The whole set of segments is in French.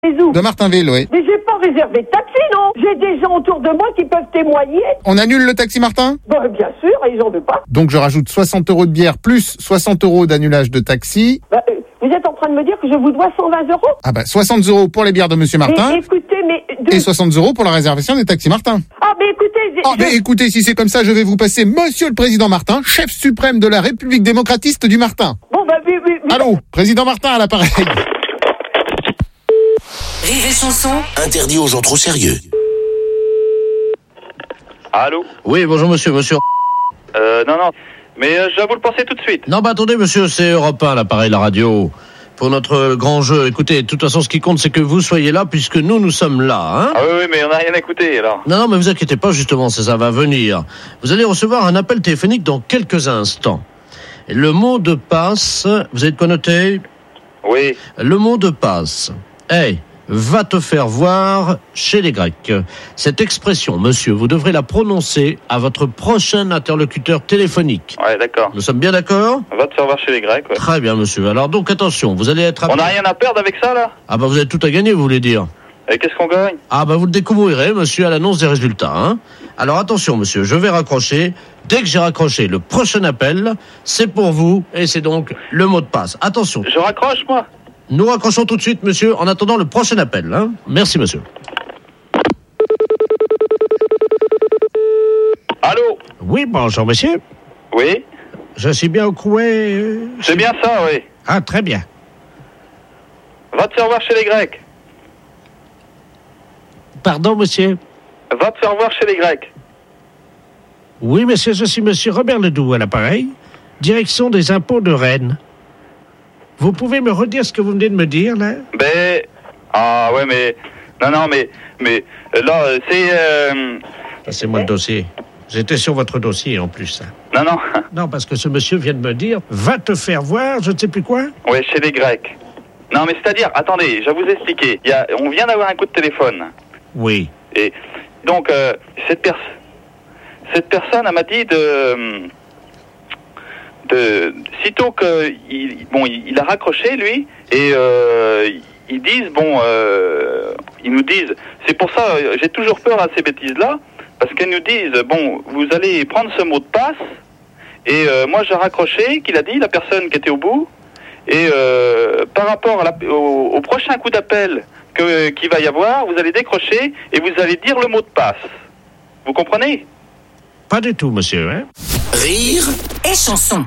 Martinville. De Martinville, oui. Mais j'ai pas réservé de taxi, non. J'ai des gens autour de moi qui peuvent témoigner. On annule le taxi Martin ? Bah, bien sûr, ils en veulent pas. Donc je rajoute 60 € de bière plus 60 € d'annulage de taxi. Bah, vous êtes en train de me dire que je vous dois 120 €? Ah bah 60 € pour les bières de Monsieur Martin. Mais écoutez, mais... Et 60 € pour la réservation des taxis Martin. Ah, mais écoutez... Mais écoutez, si c'est comme ça, je vais vous passer Monsieur le Président Martin, chef suprême de la République démocratiste du Martin. Bon, bah, oui. Allô, Président Martin à l'appareil. Rire et chanson. Interdit aux gens trop sérieux. Allô ? Oui, bonjour monsieur. Non. Mais je vais vous le passer tout de suite. Non, bah attendez monsieur, c'est Europe 1, l'appareil, la radio. Pour notre grand jeu, écoutez, de toute façon, ce qui compte, c'est que vous soyez là, puisque nous sommes là, hein. Ah oui, mais on n'a rien écouté, alors. Non, mais vous inquiétez pas, justement, ça va venir. Vous allez recevoir un appel téléphonique dans quelques instants. Et le mot de passe, vous avez de quoi noter ? Oui. Le mot de passe. Hey, va te faire voir chez les Grecs. Cette expression, monsieur, vous devrez la prononcer à votre prochain interlocuteur téléphonique. Ouais, d'accord. Nous sommes bien d'accord ? Va te faire voir chez les Grecs, ouais. Très bien, monsieur. Alors donc, attention, vous allez être... On n'a rien à perdre avec ça, là ? Ah bah vous avez tout à gagner, vous voulez dire ? Et qu'est-ce qu'on gagne ? Ah bah vous le découvrirez, monsieur, à l'annonce des résultats, hein. Alors attention, monsieur, je vais raccrocher. Dès que j'ai raccroché le prochain appel, c'est pour vous, et c'est donc le mot de passe. Attention. Je raccroche, moi ? Nous raccrochons tout de suite, monsieur, en attendant le prochain appel, hein. Merci, monsieur. Allô ? Oui, bonjour, monsieur. Oui ? Je suis bien au couet. C'est bien ça, oui. Ah, très bien. Va te faire voir chez les Grecs. Pardon, monsieur. Va te faire voir chez les Grecs. Oui, monsieur, je suis monsieur Robert Ledoux à l'appareil, direction des impôts de Rennes. Vous pouvez me redire ce que vous venez de me dire, là ? Ben... Ah, ouais, mais... Non, mais là, c'est... Passez-moi le dossier. J'étais sur votre dossier, en plus. Non. Non, parce que ce monsieur vient de me dire, va te faire voir, je ne sais plus quoi. Ouais, chez les Grecs. Non, mais c'est-à-dire, attendez, je vais vous expliquer. On vient d'avoir un coup de téléphone. Oui. Et donc, cette personne, elle m'a dit sitôt que il a raccroché, lui, et ils nous disent, c'est pour ça, j'ai toujours peur à ces bêtises-là, parce qu'ils nous disent, vous allez prendre ce mot de passe, et moi j'ai raccroché, qu'il a dit, la personne qui était au bout, et par rapport au prochain coup d'appel qu'il va y avoir, vous allez décrocher, et vous allez dire le mot de passe. Vous comprenez ? Pas du tout, monsieur, hein. Rire Et chanson.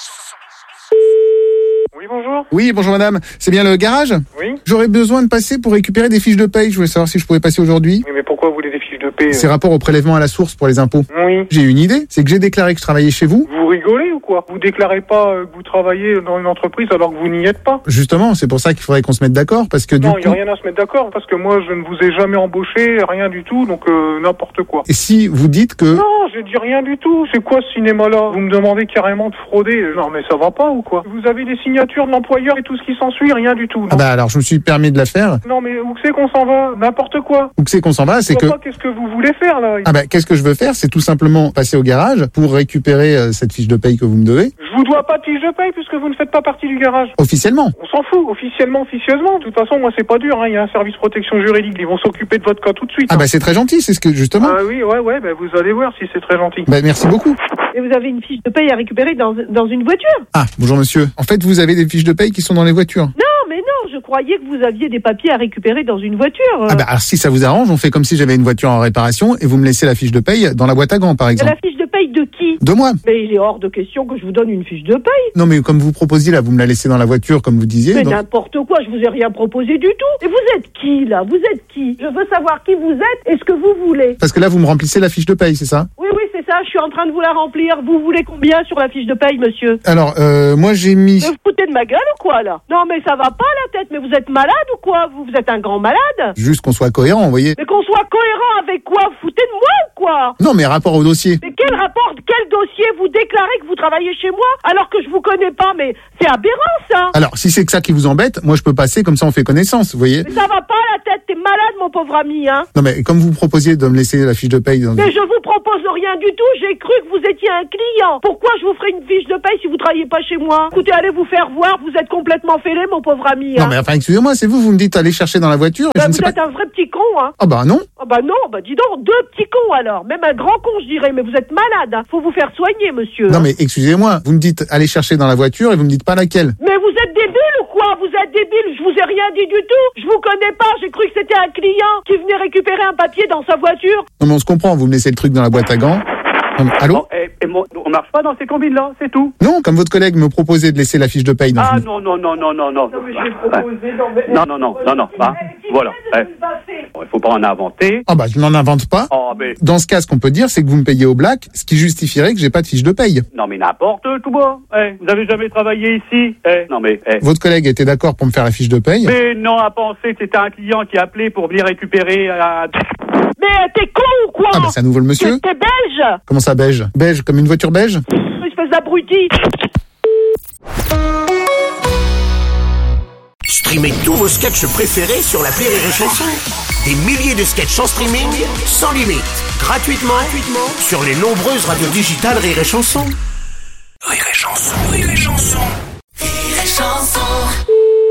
Oui, bonjour. Oui, bonjour madame. C'est bien le garage ? Oui. J'aurais besoin de passer pour récupérer des fiches de paye. Je voulais savoir si je pouvais passer aujourd'hui. Oui, mais pourquoi vous voulez des fiches de paie C'est rapport au prélèvement à la source pour les impôts. Oui. J'ai une idée, c'est que j'ai déclaré que je travaillais chez vous. Vous rigolez ou quoi ? Vous déclarez pas que vous travaillez dans une entreprise alors que vous n'y êtes pas ? Justement, c'est pour ça qu'il faudrait qu'on se mette d'accord, parce que Non, du il n'y a coup... rien à se mettre d'accord, parce que moi, je ne vous ai jamais embauché, rien du tout, donc n'importe quoi. Et si vous dites que... Non, j'ai dit rien du tout. C'est quoi ce cinéma-là ? Vous me demandez carrément de frauder. Non, mais ça va pas ou quoi ? Vous avez des signatures de l'employeur et tout ce qui s'ensuit, rien du tout. Non, Ah bah alors je me suis permis de la faire. non mais où c'est qu'on s'en va ? N'importe quoi. Où que c'est qu'on s'en va, c'est Je que... vois pas qu'est-ce que vous voulez faire, là ? Ah bah qu'est-ce que je veux faire, c'est tout simplement passer au garage pour récupérer cette fiche de paye que vous me devez. Je vous dois pas de fiche de paye puisque vous ne faites pas partie du garage. Officiellement. On s'en fout, officieusement. De toute façon, moi, c'est pas dur, hein. Il y a un service protection juridique. Ils vont s'occuper de votre cas tout de suite. Ah bah c'est très gentil, c'est ce que justement... Ah oui, ouais, bah, vous allez voir si c'est très gentil. Bah merci beaucoup. Et vous avez une fiche de paye à récupérer dans une voiture ? Ah, bonjour monsieur. En fait, vous avez des fiches de paye qui sont dans les voitures. Non, mais non, je croyais que vous aviez des papiers à récupérer dans une voiture. Ah bah alors si ça vous arrange, on fait comme si j'avais une voiture en réparation et vous me laissez la fiche de paye dans la boîte à gants par exemple. La fiche de paye de qui ? De moi. Mais il est hors de question que je vous donne une fiche de paye. Non mais comme vous proposiez là, vous me la laissez dans la voiture comme vous disiez. Mais donc- n'importe quoi, je vous ai rien proposé du tout. Et vous êtes qui, là ? Vous êtes qui ? Je veux savoir qui vous êtes et ce que vous voulez. Parce que là vous me remplissez la fiche de paye, c'est ça ? Oui, c'est ça, je suis en train de vous la remplir. Vous voulez combien sur la fiche de paye, monsieur ? Alors moi j'ai mis... Vous vous foutez de ma gueule ou quoi, là ? Non, mais ça va pas, la tête. Mais vous êtes malade ou quoi ? Vous êtes un grand malade ? Juste qu'on soit cohérent, vous voyez. Mais qu'on soit cohérent avec quoi ? Vous foutez de moi ou quoi ? Non mais rapport au dossier. Mais quel rapport, quel dossier vous déclarez que vous travaillez chez moi alors que je vous connais pas? Mais c'est aberrant, ça. Alors si c'est que ça qui vous embête, moi je peux passer comme ça on fait connaissance, vous voyez. Mais ça va pas, la tête. T'es malade, mon pauvre ami, hein. Non mais comme vous proposiez de me laisser la fiche de paye dans... Mais je vous propose rien du tout. tout, j'ai cru que vous étiez un client. Pourquoi je vous ferai une fiche de paye si vous travaillez pas chez moi? Écoutez, allez vous faire voir, vous êtes complètement fêlé, mon pauvre ami. Non mais enfin, excusez-moi, c'est vous me dites aller chercher dans la voiture et je ne Vous sais êtes pas... un vrai petit con, hein. Ah bah non. Ah bah non, bah dis donc, 2 petits cons alors. Même un grand con, je dirais, mais vous êtes malade, hein. Faut vous faire soigner, monsieur. Non mais excusez-moi, vous me dites aller chercher dans la voiture et vous me dites pas laquelle. Mais vous êtes débile ou quoi? Vous êtes débile, je vous ai rien dit du tout. Je vous connais pas, j'ai cru que c'était un client qui venait récupérer un papier dans sa voiture. Non mais on se comprend, vous me laissez le truc dans la boîte à gants. Non, mais, allô? On marche pas dans ces combines-là, c'est tout. Non, comme votre collègue me proposait de laisser la fiche de paye dans Ah une... non. Non mais je vais proposer, non mais... Non. Voilà. Il faut pas en inventer. Ah bah je n'en invente pas. Oh, mais... Dans ce cas, ce qu'on peut dire, c'est que vous me payez au black, ce qui justifierait que j'ai pas de fiche de paye. Non mais n'importe tout bas. Vous avez jamais travaillé ici. Non mais... Votre collègue était d'accord pour me faire la fiche de paye. Mais non, à penser que c'était un client qui appelait pour venir récupérer un... Mais t'es con ou quoi? Ah bah c'est à nouveau le monsieur. T'es belge? Comment ça beige? Beige comme une voiture beige? Espèce d'abruti. Streamez tous vos sketchs préférés sur l'appli Rire et Chanson. Des milliers de sketchs en streaming, sans limite, gratuitement sur les nombreuses radios digitales Rire et Chanson. Rire et Chanson, Rire et Chanson. Rire et Chanson.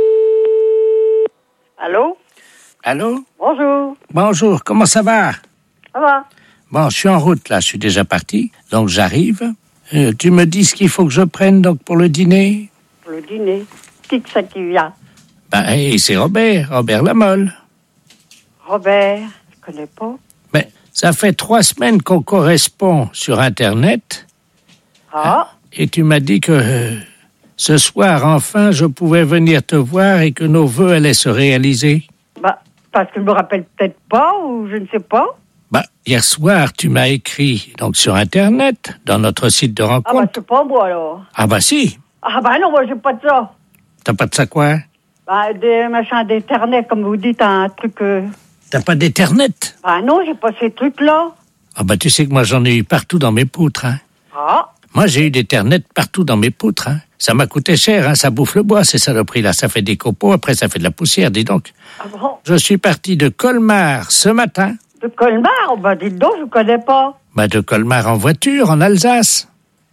Allô? Allô? Bonjour. Bonjour, comment ça va? Ça va? Bon, je suis en route là, je suis déjà parti, donc j'arrive. Tu me dis ce qu'il faut que je prenne donc pour le dîner? Pour le dîner. Qui que c'est qui vient? C'est Robert Lamolle. Robert, je connais pas. Mais ça fait 3 semaines qu'on correspond sur Internet. Ah? Et tu m'as dit que ce soir, enfin, je pouvais venir te voir et que nos vœux allaient se réaliser. Bah, parce que je me rappelle peut-être pas, ou je ne sais pas. Hier soir, tu m'as écrit donc sur Internet, dans notre site de rencontre. Ah bah c'est pas moi alors. Ah bah si. Ah bah non, moi j'ai pas de ça. T'as pas de ça quoi? Bah des machins d'internet, comme vous dites, un truc... T'as pas d'Ethernet? Bah non, j'ai pas ces trucs-là. Ah bah tu sais que moi j'en ai eu partout dans mes poutres, hein. Ah? Moi j'ai eu d'Ethernet partout dans mes poutres, hein. Ça m'a coûté cher, hein. Ça bouffe le bois, ces saloperies-là. Ça fait des copeaux, après ça fait de la poussière, dis donc. Ah bon? Je suis parti de Colmar ce matin. De Colmar? Bah dites donc, je connais pas. Bah de Colmar en voiture, en Alsace.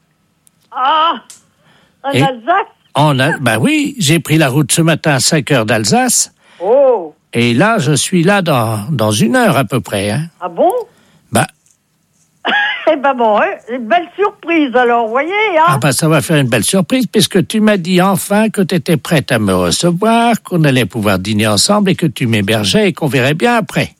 Ah! En Et- Alsace? Bah oui, j'ai pris la route ce matin à 5 heures d'Alsace. Oh! Et là, je suis là dans 1 heure à peu près, hein. Ah bon? Bah, Eh ben bon, hein, une belle surprise alors, vous voyez, hein? ah bah ça va faire une belle surprise puisque tu m'as dit enfin que tu étais prête à me recevoir, qu'on allait pouvoir dîner ensemble et que tu m'hébergeais et qu'on verrait bien après.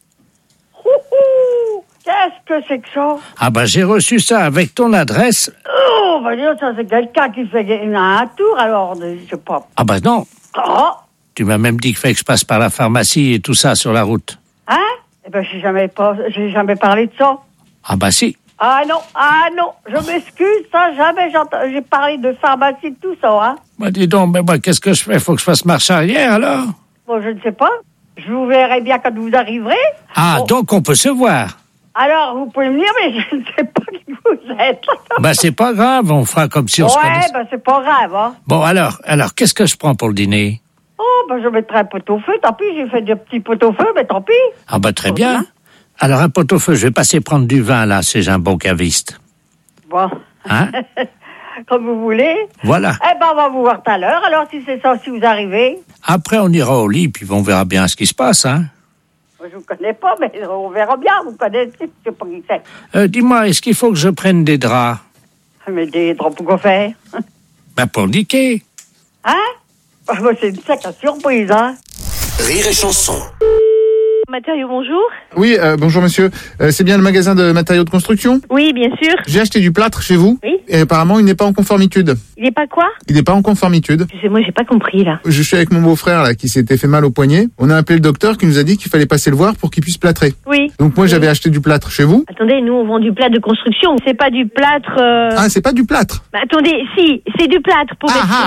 Ouhou! Qu'est-ce que c'est que ça? Ah bah j'ai reçu ça avec ton adresse. Oh, bah dis donc, ça c'est quelqu'un qui fait un tour alors, je sais pas. Ah bah non, Ah! tu m'as même dit qu'il fallait que je passe par la pharmacie et tout ça sur la route. Hein? Eh ben j'ai jamais parlé de ça. Ah bah si. Ah non, je m'excuse, ça, jamais j'ai parlé de pharmacie, de tout ça, hein. Bah dis donc, mais moi qu'est-ce que je fais? Faut que je fasse marche arrière alors? Bon, je ne sais pas. Je vous verrai bien quand vous arriverez. Ah, Bon. donc on peut se voir. Alors, vous pouvez me dire, mais je ne sais pas qui vous êtes. Bah c'est pas grave, on fera comme si on se Ouais, connaissait. ben c'est pas grave, hein. Bon alors, qu'est-ce que je prends pour le dîner? Oh, ben je mettrai un pot-au-feu, tant pis, j'ai fait des petits pot-au-feu, mais tant pis. Ah bah très bien. Alors un pot-au-feu, je vais passer prendre du vin là, c'est un bon caviste. Bon. Hein? Comme vous voulez. Voilà. Eh ben, on va vous voir tout à l'heure, alors si c'est ça, si vous arrivez. Après on ira au lit, puis on verra bien ce qui se passe, hein. Moi, je vous connais pas, mais on verra bien, vous connaissez, je sais pas qui c'est. Dis-moi, est-ce qu'il faut que je prenne des draps? Mais des draps pour quoi faire? Ben pour niquer. Hein? Ah, bah, c'est une sacrée surprise, hein. Rire et Chanson. Matériaux, bonjour. Oui, bonjour monsieur. C'est bien le magasin de matériaux de construction? Oui, bien sûr. J'ai acheté du plâtre chez vous. Oui. Et apparemment, il n'est pas en conformitude. Il n'est pas quoi? Il n'est pas en conformitude. Excusez-moi, j'ai pas compris, là. Je suis avec mon beau-frère là qui s'était fait mal au poignet. On a appelé le docteur qui nous a dit qu'il fallait passer le voir pour qu'il puisse plâtrer. Oui. Donc moi j'avais acheté du plâtre chez vous. Attendez, nous, on vend du plâtre de construction. C'est pas du plâtre... Ah, c'est pas du plâtre. Bah, attendez, si, c'est du plâtre pour mettre... Ah.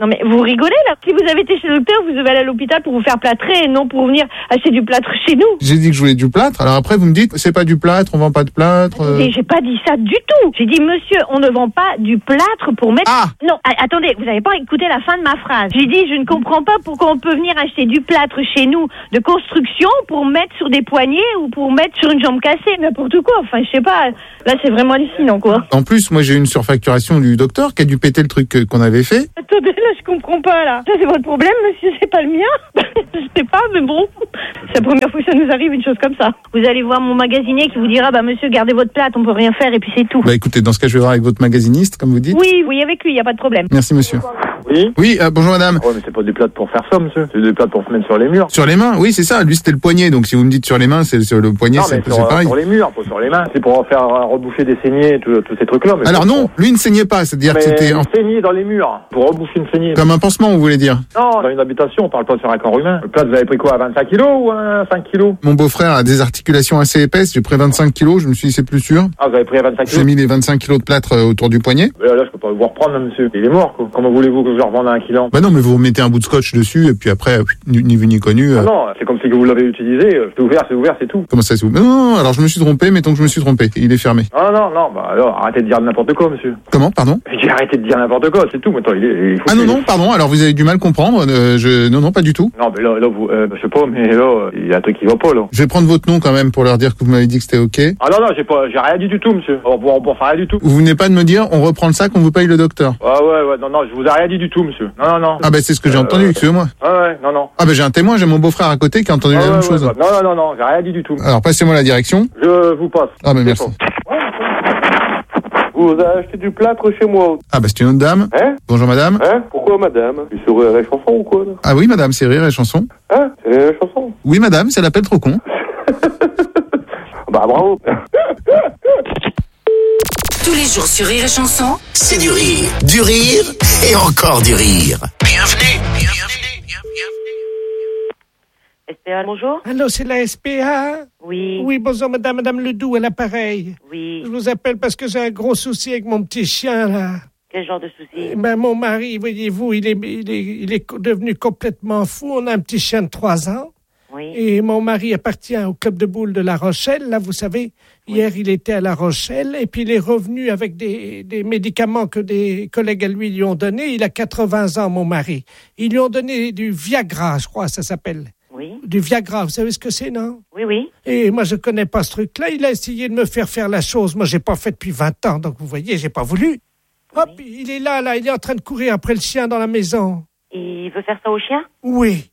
Non mais vous rigolez là. Si vous avez été chez le docteur, vous devez aller à l'hôpital pour vous faire plâtrer et non pour venir acheter du plâtre chez nous. J'ai dit que je voulais du plâtre. Alors après, vous me dites, c'est pas du plâtre, on vend pas de plâtre. Attendez, j'ai pas dit ça du tout. J'ai dit, monsieur, on ne vend pas du plâtre pour mettre... Ah. Non, attendez, vous n'avez pas écouté la fin de ma phrase. J'ai dit, je ne comprends pas pourquoi on peut venir acheter du plâtre chez nous de construction pour mettre sur des poignets ou pour mettre sur une jambe cassée. N'importe quoi. Enfin, je sais pas. Là, c'est vraiment hallucinant, quoi. En plus, moi, j'ai eu une surfacturation du docteur qui a dû péter le truc qu'on avait fait. Attendez, là, je comprends pas, là. Ça, c'est votre problème, monsieur, c'est pas le mien. Je sais pas, mais bon. C'est la première fois que ça nous arrive, une chose comme ça. Vous allez voir mon magasinier qui vous dira, bah, monsieur, gardez votre plâtre, on peut rien faire, et puis c'est tout. Bah écoutez, dans ce cas, je vais voir avec votre magasiniste, comme vous dites. Oui, avec lui, y a pas de problème. Merci, monsieur. Oui. Oui, bonjour madame. Ouais, mais c'est pas des plâtres pour faire ça, monsieur. C'est des plâtres pour se mettre sur les murs. Sur les mains, oui, c'est ça. Lui, c'était le poignet. Donc, si vous me dites sur les mains, c'est sur le poignet, Non, c'est mais pareil. sur les murs, pas sur les mains. C'est pour faire rebouffer des saignées, tous ces trucs-là. Mais alors non, lui, il ne saignait pas. C'est-à-dire que c'était une saignée dans les murs. Pour rebouffer une saignée. Comme un pansement, vous voulez dire? Non, dans une habitation, on parle pas sur un corps humain. Le plâtre, vous avez pris quoi, 25 kilos ou 5 kilos? Mon beau-frère a des articulations assez épaisses. J'ai pris 25 kilos. Je me suis dit, c'est plus sûr. Ah, vous avez pris 25 kilos? J'ai mis les 25 kilos de plâtre autour du poignet. Là, je peux pas vous reprendre, monsieur. Il est mort, quoi. Comment voulez-vous que je le revende à un client? Bah non, mais vous mettez un bout de scotch dessus, et puis après, ni vu ni connu. Ah non, c'est comme si vous l'avez utilisé. C'est ouvert, c'est tout. Comment ça, c'est ouvert? Non, alors je me suis trompé. Mettons que je me suis trompé. Il est fermé. Ah non, bah alors, arrêtez de dire n'importe quoi, monsieur. Comment, pardon? J'ai arrêté de dire n'importe quoi, c'est tout. Maintenant, il faut non, pardon. Alors vous avez du mal comprendre. Non, pas du tout. Non, mais là, vous, je sais pas, mais là, il y a un truc qui va pas, là. Je vais prendre votre nom quand même pour leur dire que vous m'avez dit que c'était ok. Ah non, j'ai rien dit du tout, monsieur. On faire rien du tout. Vous venez pas de me dire, on reprend le sac, on vous paye le docteur. Ah ouais, non, je vous ai rien dit du tout, monsieur. Non. Ah c'est ce que j'ai entendu, excusez-moi. Ouais, non. Ah j'ai un témoin, j'ai mon beau-frère à côté qui a entendu la même chose. Non, j'ai rien dit du tout. Alors passez-moi la direction. Je vous passe. Ah merci. Vous avez acheté du plâtre chez moi. Ah c'est une autre dame. Hein? Bonjour madame. Hein? Pourquoi madame? Tu sur Rire et Chanson ou quoi là? Ah oui madame, c'est Rire et Chanson. Hein? C'est Rire et Chanson? Oui madame, c'est l'appel trop con. Bah bravo. Tous les jours sur Rire et Chanson, C'est du rire et encore du rire. Bienvenue. SPA, bonjour. Allô, c'est la SPA? Oui. Oui, bonjour, madame Ledoux, à l'appareil. Oui. Je vous appelle parce que j'ai un gros souci avec mon petit chien, là. Quel genre de souci? Mon mari, voyez-vous, il est devenu complètement fou. On a un petit chien de 3 ans. Oui. Et mon mari appartient au club de boules de La Rochelle. Là, vous savez, hier, il était à La Rochelle et puis il est revenu avec des médicaments que des collègues à lui ont donnés. Il a 80 ans, mon mari. Ils lui ont donné du Viagra, je crois, ça s'appelle. Oui. Du Viagra, vous savez ce que c'est, non? Oui. Et moi, je connais pas ce truc-là. Il a essayé de me faire la chose. Moi, j'ai pas fait depuis 20 ans, donc vous voyez, j'ai pas voulu. Hop, il est là, il est en train de courir après le chien dans la maison. Il veut faire ça au chien? Oui.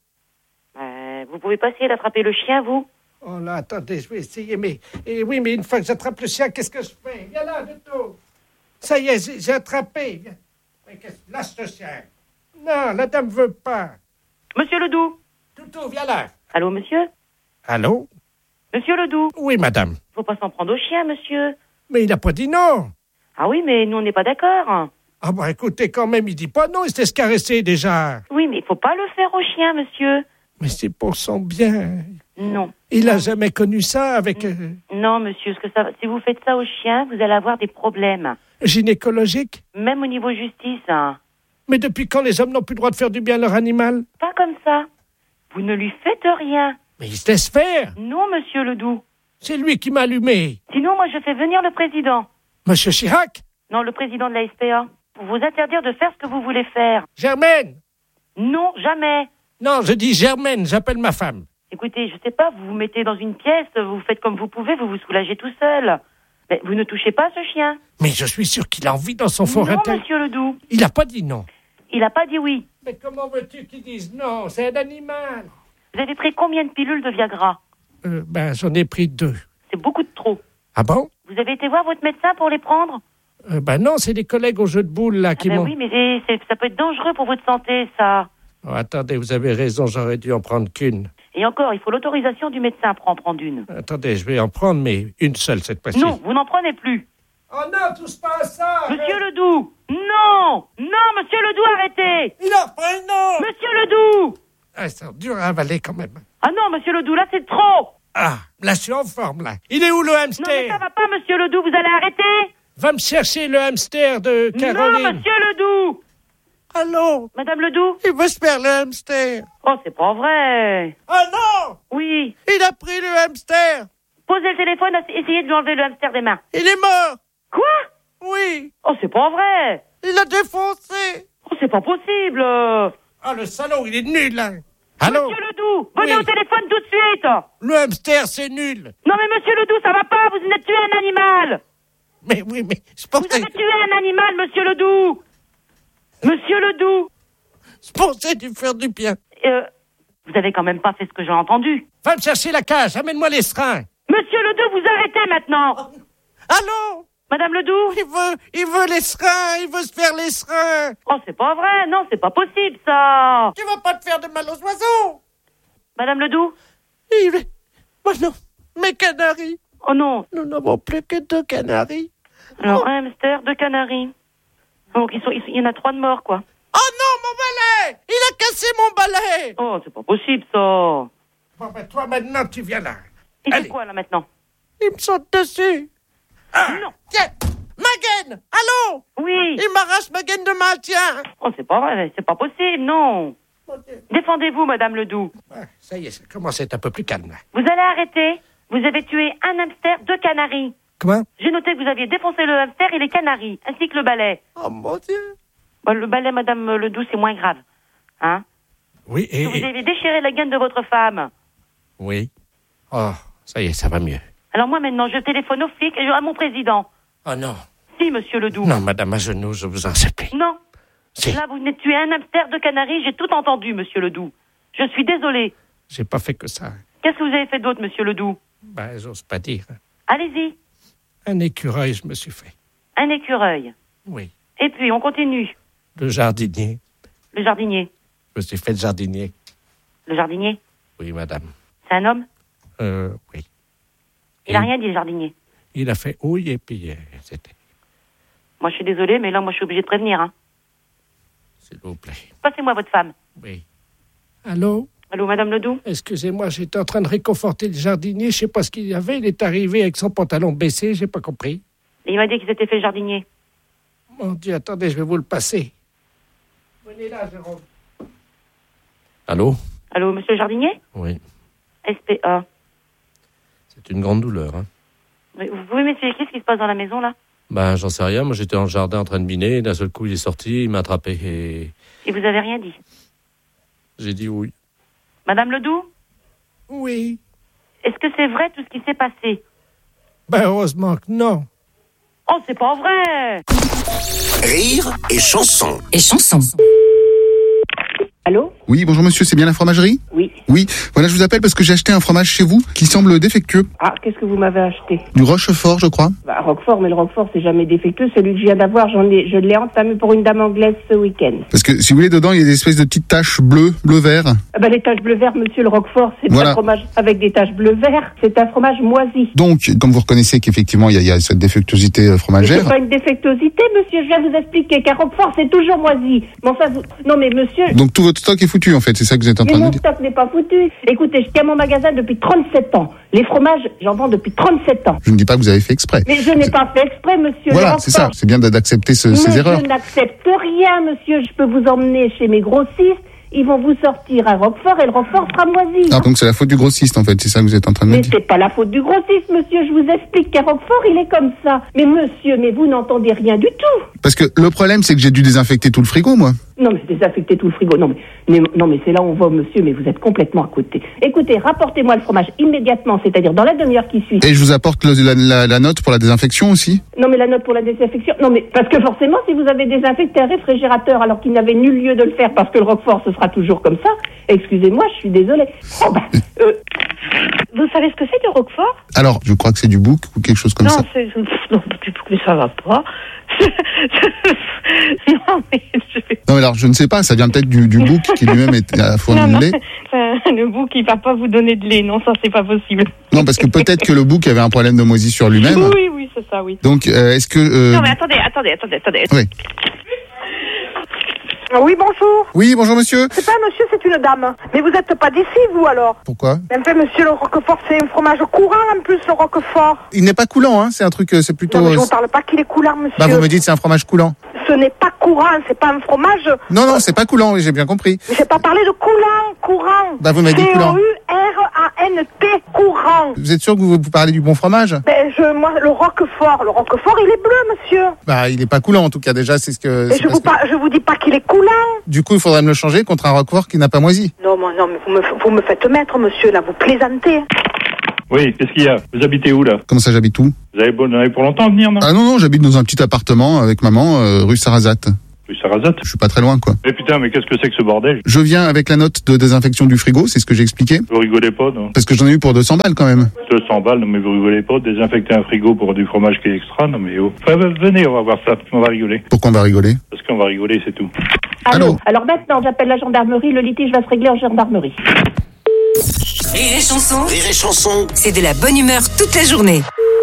Vous pouvez pas essayer d'attraper le chien, vous? Oh là, attendez, je vais essayer, mais une fois que j'attrape le chien, qu'est-ce que je fais? Viens là, Duto. Ça y est, j'ai attrapé. Viens. Lâche ce chien. Non, la dame veut pas. Monsieur Ledoux. Duto, viens là. Allô, monsieur? Allô? Monsieur Ledoux. Oui, madame. Faut pas s'en prendre au chien, monsieur. Mais il n'a pas dit non. Ah oui, mais nous, on n'est pas d'accord. Ah bah écoutez, quand même, il dit pas non, il s'est caresser déjà. Oui, mais il faut pas le faire au chien, monsieur. Mais c'est pour son bien. Non. Il a jamais connu ça avec... Non, monsieur, si vous faites ça au chien, vous allez avoir des problèmes. Gynécologiques? Même au niveau justice. Mais depuis quand les hommes n'ont plus le droit de faire du bien à leur animal? Pas comme ça. Vous ne lui faites rien. Mais il se laisse faire. Non, monsieur Ledoux. C'est lui qui m'a allumé. Sinon, moi, je fais venir le président. Monsieur Chirac? Non, le président de la SPA. Pour vous interdire de faire ce que vous voulez faire. Germaine? Non, jamais. Non, je dis Germaine, j'appelle ma femme. Écoutez, je sais pas, vous vous mettez dans une pièce, vous faites comme vous pouvez, vous vous soulagez tout seul. Mais vous ne touchez pas ce chien. Mais je suis sûr qu'il a envie dans son fort intérieur. Non, monsieur Ledoux. Il a pas dit non. Il a pas dit oui. Mais comment veux-tu qu'ils disent non? C'est un animal. Vous avez pris combien de pilules de Viagra? J'en ai pris 2. C'est beaucoup de trop. Ah bon? Vous avez été voir votre médecin pour les prendre? Non, c'est des collègues au jeu de boules, là, qui m'ont... Oui, mais ça peut être dangereux pour votre santé, ça. Oh, attendez, vous avez raison, j'aurais dû en prendre qu'une. Et encore, il faut l'autorisation du médecin pour en prendre une. Attendez, je vais en prendre, mais une seule cette fois-ci. Non, vous n'en prenez plus. Oh non, touche pas à ça! Monsieur Ledoux! Non! Non, monsieur Ledoux, arrêtez! Il en reprend, non! Monsieur Ledoux! Ah, c'est dur à avaler quand même. Ah non, monsieur Ledoux, là c'est trop! Ah, là je suis en forme, là. Il est où le hamster? Non, mais ça va pas, monsieur Ledoux, vous allez arrêter? Va me chercher le hamster de Caroline. Non, monsieur Ledoux! Allô? Madame Ledoux? Il veut se faire le hamster. Oh, c'est pas vrai. Oh non! Oui. Il a pris le hamster. Posez le téléphone, essayez de lui enlever le hamster des mains. Il est mort. Quoi? Oui. Oh, c'est pas vrai. Il l'a défoncé. Oh, c'est pas possible. Ah, le salaud, il est nul, là. Allô? Monsieur Ledoux, venez Oui. au téléphone tout de suite. Le hamster, c'est nul. Non, mais monsieur Ledoux, ça va pas, vous venez de tuer un animal. Mais oui, mais je Vous pensais... avez tué un animal, monsieur Ledoux. Monsieur Ledoux. Je pensais lui faire du bien. Vous avez quand même pas fait ce que j'ai entendu. Va me chercher la cage, amène-moi les seringues. Monsieur Ledoux, vous arrêtez maintenant. Allô? Madame Ledoux? Il veut les seringues, il veut se faire les seringues. Oh, c'est pas vrai, non, c'est pas possible, ça. Tu vas pas te faire de mal aux oiseaux. Madame Ledoux? Oh non, mes canaris. Oh non. Nous n'avons plus que 2 canaris. Alors, un hamster, 2 canaris. Donc, il y en a 3 de morts, quoi. Oh non, mon balai! Il a cassé mon balai! Oh, c'est pas possible, ça. Bon, ben toi, maintenant, tu viens là. Il fait quoi, là, maintenant? Il me saute dessus. Ah, non. Tiens, ma gaine! Allô? Oui. Il m'arrache ma gaine de maintien. Oh, c'est pas vrai, c'est pas possible, non. Défendez-vous, Madame Ledoux. Ça y est, ça commence à être un peu plus calme. Vous allez arrêter. Vous avez tué un hamster, 2 canaris. Comment? J'ai noté que vous aviez défoncé le hamster et les canaris, ainsi que le balai. Oh, mon Dieu. Bon, le balai, Madame Ledoux, c'est moins grave. Hein? Oui, et... Vous avez déchiré la gaine de votre femme. Oui. Oh, ça y est, ça va mieux. Alors moi, maintenant, je téléphone aux flics et à mon président. Oh non. Si, monsieur Ledoux. Non, madame, à genoux, je vous en supplie. Non. Si. Là, vous venez de tuer un hamster, 2 canaris, j'ai tout entendu, monsieur Ledoux. Je suis désolé. J'ai pas fait que ça. Qu'est-ce que vous avez fait d'autre, monsieur Ledoux? Ben, j'ose pas dire. Allez-y. Un écureuil, je me suis fait. Un écureuil. Oui. Et puis, on continue. Le jardinier. Le jardinier. Je me suis fait le jardinier. Le jardinier? Oui, madame. C'est un homme? Oui. Il a rien dit, le jardinier. Il a fait oui et puis c'était... Moi, je suis désolée, mais là, moi, je suis obligée de prévenir, hein. S'il vous plaît. Passez-moi votre femme. Oui. Allô? Allô, Madame Ledoux? Excusez-moi, j'étais en train de réconforter le jardinier. Je sais pas ce qu'il y avait. Il est arrivé avec son pantalon baissé. J'ai pas compris. Et il m'a dit qu'il s'était fait jardinier. Mon Dieu, attendez, je vais vous le passer. Venez là, Jérôme. Allô? Allô, monsieur le jardinier? Oui. SPA. C'est une grande douleur, hein. Vous pouvez m'expliquer ce qui se passe dans la maison, là? Ben, j'en sais rien. Moi, j'étais dans le jardin en train de miner. Et d'un seul coup, il est sorti, il m'a attrapé et... Et vous avez rien dit? J'ai dit oui. Madame Ledoux? Oui. Est-ce que c'est vrai tout ce qui s'est passé? Ben, heureusement que non. Oh, c'est pas vrai! Rire et chanson. Et chanson. Allô? Oui, bonjour monsieur, c'est bien la fromagerie? Oui. Oui, voilà, je vous appelle parce que j'ai acheté un fromage chez vous qui semble défectueux. Ah, qu'est-ce que vous m'avez acheté? Du Rochefort, je crois. Bah, Roquefort, mais le Roquefort, c'est jamais défectueux. Celui que je viens d'avoir, je l'ai entamé pour une dame anglaise ce week-end. Parce que, si vous voulez, dedans, il y a des espèces de petites taches bleu-vert. Ah bah, les taches bleu-vert, monsieur, le Roquefort, c'est Voilà. pas un fromage avec des taches bleu-vert, c'est un fromage moisi. Donc, comme vous reconnaissez qu'effectivement, il y a cette défectuosité Mais fromagère. c'est pas une défectuosité, monsieur, je viens vous expliquer qu'un Roquefort, c'est toujours moisi. Mais enfin, vous... Non, mais monsieur... Donc, tout votre stock est foutu, en fait, c'est ça que vous êtes en Mais train de mon nous dire. stock n'est pas foutu. Écoutez, je tiens mon magasin depuis 37 ans. Les fromages, j'en vends depuis 37 ans. Je ne dis pas que vous avez fait exprès. Mais je n'ai pas fait exprès, monsieur. Voilà, le c'est ça. Roquefort. C'est bien d'accepter ces Mais erreurs. je n'accepte rien, monsieur. Je peux vous emmener chez mes grossistes. Ils vont vous sortir un Roquefort et le Roquefort sera moisi. Ah, donc c'est la faute du grossiste, en fait, c'est ça que vous êtes en train de me Mais dire. c'est pas la faute du grossiste, monsieur. Je vous explique qu'un Roquefort, il est comme ça. Mais monsieur, mais vous n'entendez rien du tout. Parce que le problème, c'est que j'ai dû désinfecter tout le frigo, moi. Non, mais désinfecter tout le frigo. Non, mais c'est là où on va, monsieur, mais vous êtes complètement à côté. Écoutez, rapportez-moi le fromage immédiatement, c'est-à-dire dans la demi-heure qui suit. Et je vous apporte la note pour la désinfection aussi. Non, mais la note pour la désinfection. Non, mais parce que forcément, si vous avez désinfecté un réfrigérateur alors qu'il n'avait nul lieu de le faire parce que le Roquefort, ce sera toujours comme ça, excusez-moi, je suis désolée. Oh, bah, Vous savez ce que c'est, le Roquefort? Alors, je crois que c'est du bouc ou quelque chose comme ça. Non, mais ça va pas. Non, mais Non, mais alors, je ne sais pas, ça vient peut-être du bouc qui lui-même a fourni le lait. Le bouc, il va pas vous donner de lait. Non, ça, c'est pas possible. Non, parce que peut-être que le bouc avait un problème de moisissure lui-même. Oui, c'est ça, oui. Donc, est-ce que... Non, mais attendez. Oui. Oui, bonjour. Oui, bonjour monsieur. C'est pas un monsieur, c'est une dame. Mais vous êtes pas d'ici, vous, alors? Pourquoi? En fait, monsieur, le Roquefort, c'est un fromage courant, en plus, le Roquefort. Il n'est pas coulant, hein, c'est un truc, c'est plutôt... Non, mais je vous parle pas qu'il est coulant, monsieur. Bah, vous me dites c'est un fromage coulant. ce n'est pas courant, c'est pas un fromage. Non, c'est pas coulant, oui, j'ai bien compris. Mais j'ai pas parlé de courant. Bah, vous m'avez dit coulant. C-O-U-R-A-N-T, courant. Vous êtes sûr que vous parlez du bon fromage? Moi, le Roquefort, il est bleu, monsieur. Bah, il est pas coulant, en tout cas, déjà, c'est ce que... Et je vous dis pas qu'il est coulant. Du coup, il faudrait me le changer contre un Roquefort qui n'a pas moisi. Non, mais vous me faites mettre, monsieur, là, vous plaisantez. Oui, qu'est-ce qu'il y a? Vous habitez où, là? Comment ça, j'habite où? Vous avez pour longtemps à venir, non? Ah non, j'habite dans un petit appartement avec maman, rue Sarrazate. Rue Sarrazate? Je suis pas très loin, quoi. Mais putain, mais qu'est-ce que c'est que ce bordel? Je viens avec la note de désinfection du frigo, c'est ce que j'ai expliqué. Vous rigolez pas, non? Parce que j'en ai eu pour 200 balles, quand même. 200 balles, non mais vous rigolez pas, désinfecter un frigo pour du fromage qui est extra, non mais oh. Enfin, venez, on va voir ça, on va rigoler. Pourquoi on va rigoler? Parce qu'on va rigoler, c'est tout. Allô? Alors maintenant, j'appelle la gendarmerie, le litige va se régler en gendarmerie. Rire et chanson. Rire et chanson. C'est de la bonne humeur toute la journée.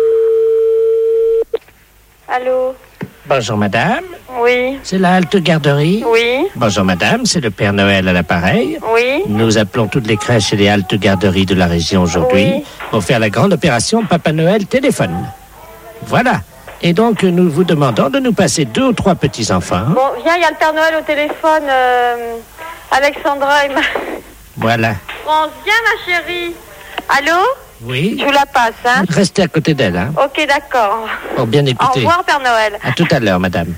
Allô? Bonjour madame, Oui. c'est la halte garderie. Oui. Bonjour madame, c'est le Père Noël à l'appareil. Oui. Nous appelons toutes les crèches et les haltes garderies de la région aujourd'hui pour faire la grande opération Papa Noël téléphone. Voilà. Et donc nous vous demandons de nous passer 2 ou 3 petits-enfants. Bon, viens, il y a le Père Noël au téléphone. Alexandra et Voilà. France, viens ma chérie. Allô? Oui. Je vous la passe, hein? Restez à côté d'elle, hein, Ok, d'accord. pour bien écouter. Au revoir, Père Noël. À tout à l'heure, madame.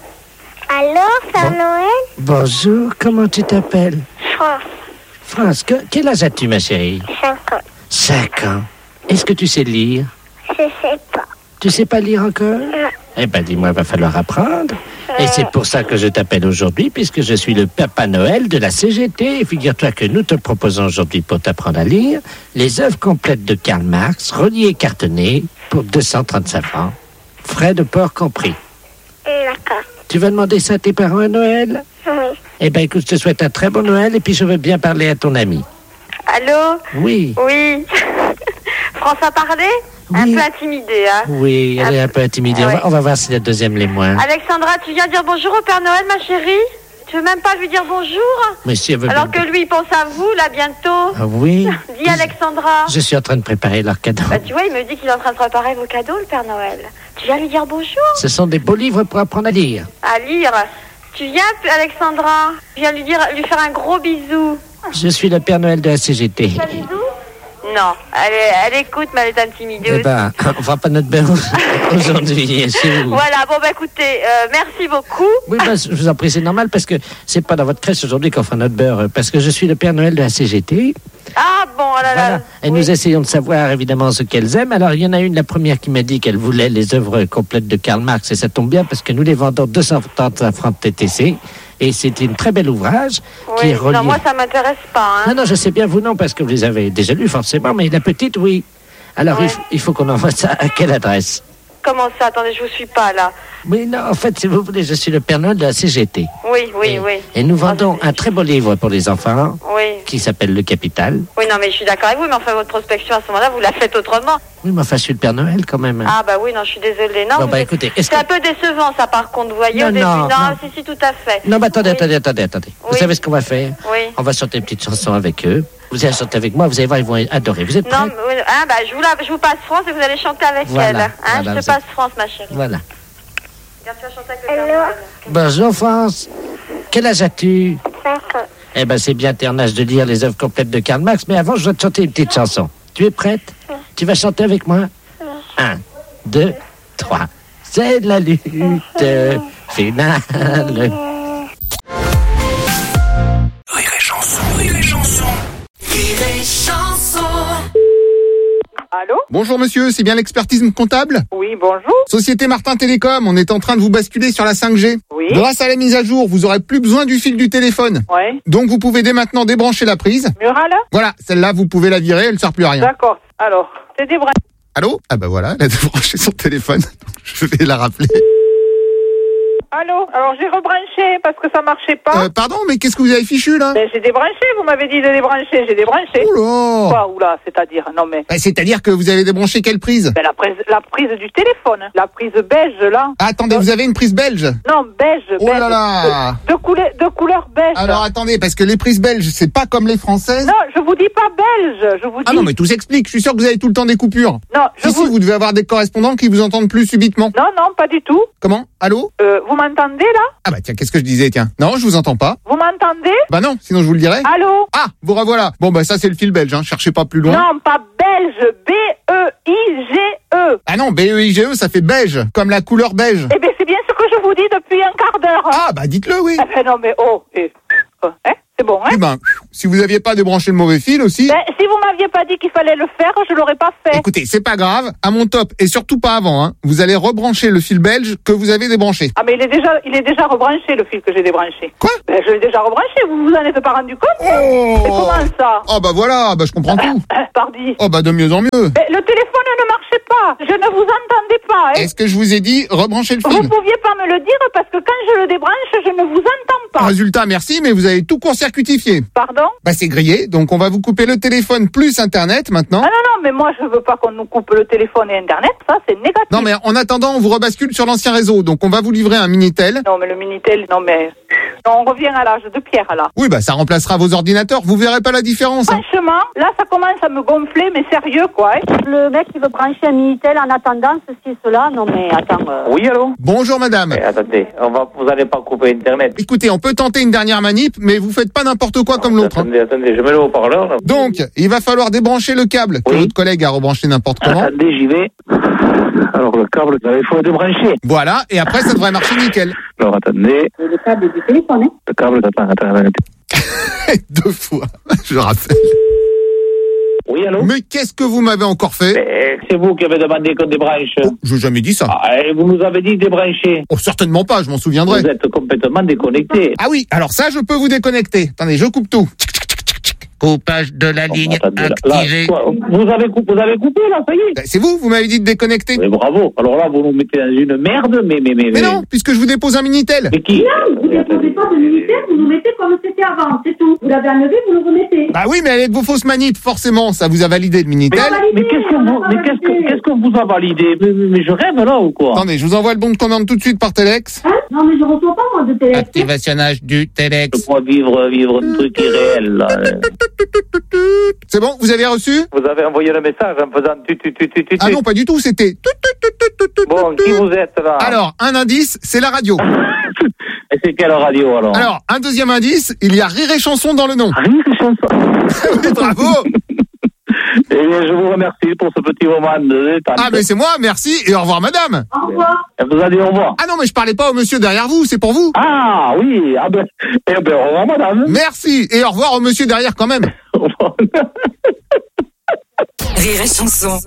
Allô, Père Noël? Bonjour, comment tu t'appelles? France. France, quel âge as-tu, ma chérie? 5 ans. 5 ans. Est-ce que tu sais lire? Je sais pas. Tu sais pas lire encore? Non. Eh ben, dis-moi, va falloir apprendre. Et c'est pour ça que je t'appelle aujourd'hui, puisque je suis le Papa Noël de la CGT. Et figure-toi que nous te proposons aujourd'hui, pour t'apprendre à lire, les œuvres complètes de Karl Marx, reliées et cartonnées, pour 235 francs. Frais de port compris. D'accord. Tu vas demander ça à tes parents à Noël? Oui. Eh ben, écoute, je te souhaite un très bon Noël, et puis je veux bien parler à ton ami. Allô? Oui. Oui. France a parlé? Un peu intimidée, hein? Oui, elle est un peu intimidée. Ouais. On va voir si la deuxième l'est moins. Alexandra, tu viens dire bonjour au Père Noël, ma chérie? Tu veux même pas lui dire bonjour? Mais si elle veut Alors bien- que lui, il pense à vous, là, bientôt. Ah oui. Dis, Alexandra. Je suis en train de préparer leur cadeau. Bah, tu vois, il me dit qu'il est en train de préparer vos cadeaux, le Père Noël. Tu viens lui dire bonjour? Ce sont des beaux livres pour apprendre à lire. À lire. Tu viens, Alexandra? Tu viens lui faire un gros bisou. Je suis le Père Noël de la CGT. Un bisou? Non, elle écoute, mais elle est intimidée Eh aussi. ben, on fera pas notre beurre aujourd'hui, chez vous. Voilà, bon, bah écoutez, merci beaucoup. Oui, ben, je vous en prie, c'est normal parce que c'est pas dans votre crèche aujourd'hui qu'on fera notre beurre, parce que je suis le Père Noël de la CGT. Ah bon, oh là là. Voilà. Et nous essayons de savoir évidemment ce qu'elles aiment. Alors, il y en a une, la première, qui m'a dit qu'elle voulait les œuvres complètes de Karl Marx, et ça tombe bien parce que nous les vendons 235 francs de TTC. Et c'est une très bel ouvrage qui Oui, est relié. non, moi ça m'intéresse pas. Hein. Non, je sais bien, vous non, parce que vous les avez déjà lus forcément, mais la petite, oui. Alors, il faut qu'on envoie ça à quelle adresse? Comment ça? Attendez, je vous suis pas là. Oui, non, en fait, si vous voulez, je suis le Père Noël de la CGT. Oui, oui, oui. Et nous vendons un très beau livre pour les enfants Oui. qui s'appelle Le Capital. Oui, non, mais je suis d'accord avec vous, mais enfin, votre prospection à ce moment-là, vous la faites autrement. Oui, mais enfin, je suis le Père Noël quand même. Ah, bah oui, non, je suis désolée. Non, Bon, vous bah, êtes- écoutez, c'est un peu décevant, ça, par contre, vous voyez, Non, au début. non, non. Si, tout à fait. Non, mais attendez. Vous Oui. savez ce qu'on va faire? Oui. On va chanter une petite chanson avec eux. Vous allez chanter avec moi, vous allez voir, ils vont adorer. Vous êtes prêts? Non, mais, hein, bah, je vous passe France et vous allez chanter avec Voilà, elle. Hein, voilà, je te vous passe France, ma chérie. Voilà. Regarde, tu vas chanter avec le Père Noël. Bonjour, France. Quel âge as-tu? 5 ans. Eh ben, c'est bien, t'es en âge de lire les œuvres complètes de Karl Marx, mais avant, je dois te chanter une petite chanson. Tu es prête? Tu vas chanter avec moi? 1, 2, 3. C'est la lutte finale. Rire et chanson, rire et chanson. Rire et chanson. Allô? Bonjour monsieur, c'est bien l'expertise comptable? Oui, bonjour. Société Martin Télécom, on est en train de vous basculer sur la 5G. Oui. Grâce à la mise à jour, vous aurez plus besoin du fil du téléphone. Ouais. Donc vous pouvez dès maintenant débrancher la prise. Mural? Voilà, celle-là, vous pouvez la virer, elle ne sert plus à rien. D'accord. Alors, c'est des vrais. Allô? Ah bah voilà, elle a débranché son téléphone. Je vais la rappeler. Allô? Alors, j'ai rebranché parce que ça marchait pas. Pardon, mais qu'est-ce que vous avez fichu là? Ben, j'ai débranché, vous m'avez dit de débrancher, j'ai débranché. Oula! Quoi, oula, c'est-à-dire? Non, mais. C'est-à-dire que vous avez débranché quelle prise? Ben, la prise du téléphone. La prise beige, là. Ah, attendez, vous avez une prise belge? Non, beige. Oh là là! De couleur beige. Alors attendez, parce que les prises belges, c'est pas comme les françaises. Non, je vous dis pas belge, je vous dis. Ah non, mais tout s'explique. Je suis sûr que vous avez tout le temps des coupures. Non, Si, vous devez avoir des correspondants qui vous entendent plus subitement. Non, pas du tout. Comment? Allô? Vous m'entendez là? Ah bah tiens, qu'est-ce que je disais, tiens. Non, je vous entends pas. Vous m'entendez? Bah non, sinon je vous le dirais. Allô? Ah, vous revoilà. Bon bah ça c'est le fil belge, hein. Cherchez pas plus loin. Non, pas belge, B-E-I-G-E. Ah non, B-E-I-G-E, ça fait beige, comme la couleur beige. Eh bien, c'est bien ce que je vous dis depuis un quart d'heure. Ah bah dites-le, oui. Eh ben non, mais c'est bon, hein? Eh ben, si vous aviez pas débranché le mauvais fil aussi... Ben, si vous m'aviez pas dit qu'il fallait le faire, je l'aurais pas fait. Écoutez, c'est pas grave, à mon top, et surtout pas avant, hein. Vous allez rebrancher le fil belge que vous avez débranché. Ah, mais il est déjà rebranché, le fil que j'ai débranché. Quoi? Ben, je l'ai déjà rebranché, vous vous en êtes pas rendu compte? Oh! Mais comment ça? Oh bah voilà, bah je comprends tout. Pardi. Oh bah de mieux en mieux. Mais le téléphone ne marchait pas, je ne vous entendais pas, hein. Est-ce que je vous ai dit rebrancher le fil? Vous pouviez pas me le dire parce que quand je le débranche, je ne vous entends pas. Résultat, merci, mais vous avez tout court-circuitifié. Pardon? Bah c'est grillé, donc on va vous couper le téléphone plus Internet maintenant. Ah non, mais moi je veux pas qu'on nous coupe le téléphone et Internet, ça c'est négatif. Non mais en attendant, on vous rebascule sur l'ancien réseau, donc on va vous livrer un Minitel. Non mais le Minitel, non, on revient à l'âge de pierre là. Oui bah ça remplacera vos ordinateurs, vous verrez pas la différence. Hein. Franchement, là ça commence à me gonfler, mais sérieux quoi. Hein. Le mec qui veut brancher un Minitel en attendant ceci et cela, non mais attends. Oui, allô? Bonjour madame. Attendez, vous allez pas couper Internet. Écoutez, on peut tenter une dernière manip, mais vous faites pas n'importe quoi comme l'autre. Attendez, je mets le haut-parleur. Là. Donc, il va falloir débrancher le câble que votre collègue a rebranché n'importe comment. Attendez, j'y vais. Alors, le câble, il faut le débrancher. Voilà, et après, ça devrait marcher nickel. Alors, attendez. Le câble du téléphone, hein? Le câble, attends. 2 fois, je rappelle. Oui, allô? Mais qu'est-ce que vous m'avez encore fait? C'est vous qui avez demandé qu'on débranche. Oh, je n'ai jamais dit ça. Vous nous avez dit débrancher. Oh, certainement pas, je m'en souviendrai. Vous êtes complètement déconnecté. Ah oui, alors ça, je peux vous déconnecter. Attendez, je coupe tout. Coupage de la ligne activée. Vous avez coupé là, ça y est. C'est vous m'avez dit de déconnecter. Mais bravo. Alors là, vous nous mettez dans une merde, mais non, puisque je vous dépose un Minitel. Mais qui? Non, vous ne déposez pas de Minitel, vous nous mettez comme c'était avant, c'est tout. Vous l'avez enlevé, vous le remettez. Bah oui, mais avec vos fausses manips, forcément, ça vous a validé le Minitel. Mais qu'est-ce que vous a validé? Mais je rêve là ou quoi? Attendez, je vous envoie le bon de commande tout de suite par Telex. Hein? Non, mais je reçois pas moi de Telex. Activationnage du Telex. Je crois vivre un truc irréel là. C'est bon, vous avez reçu? Vous avez envoyé le message en faisant tu. Ah non, pas du tout, c'était Bon, qui vous êtes là? Alors, un indice, c'est la radio. Et c'est quelle radio alors? Alors, un deuxième indice, il y a Rire et Chanson dans le nom. Rire et Chanson. Oui, bravo. Et je vous remercie pour ce petit moment de détente. Ah mais c'est moi, merci, et au revoir madame. Au revoir. Elle vous a dit au revoir. Ah non, mais je parlais pas au monsieur derrière vous, c'est pour vous. Ah oui, au revoir madame. Merci, et au revoir au monsieur derrière quand même. Au revoir. Rire et Chanson.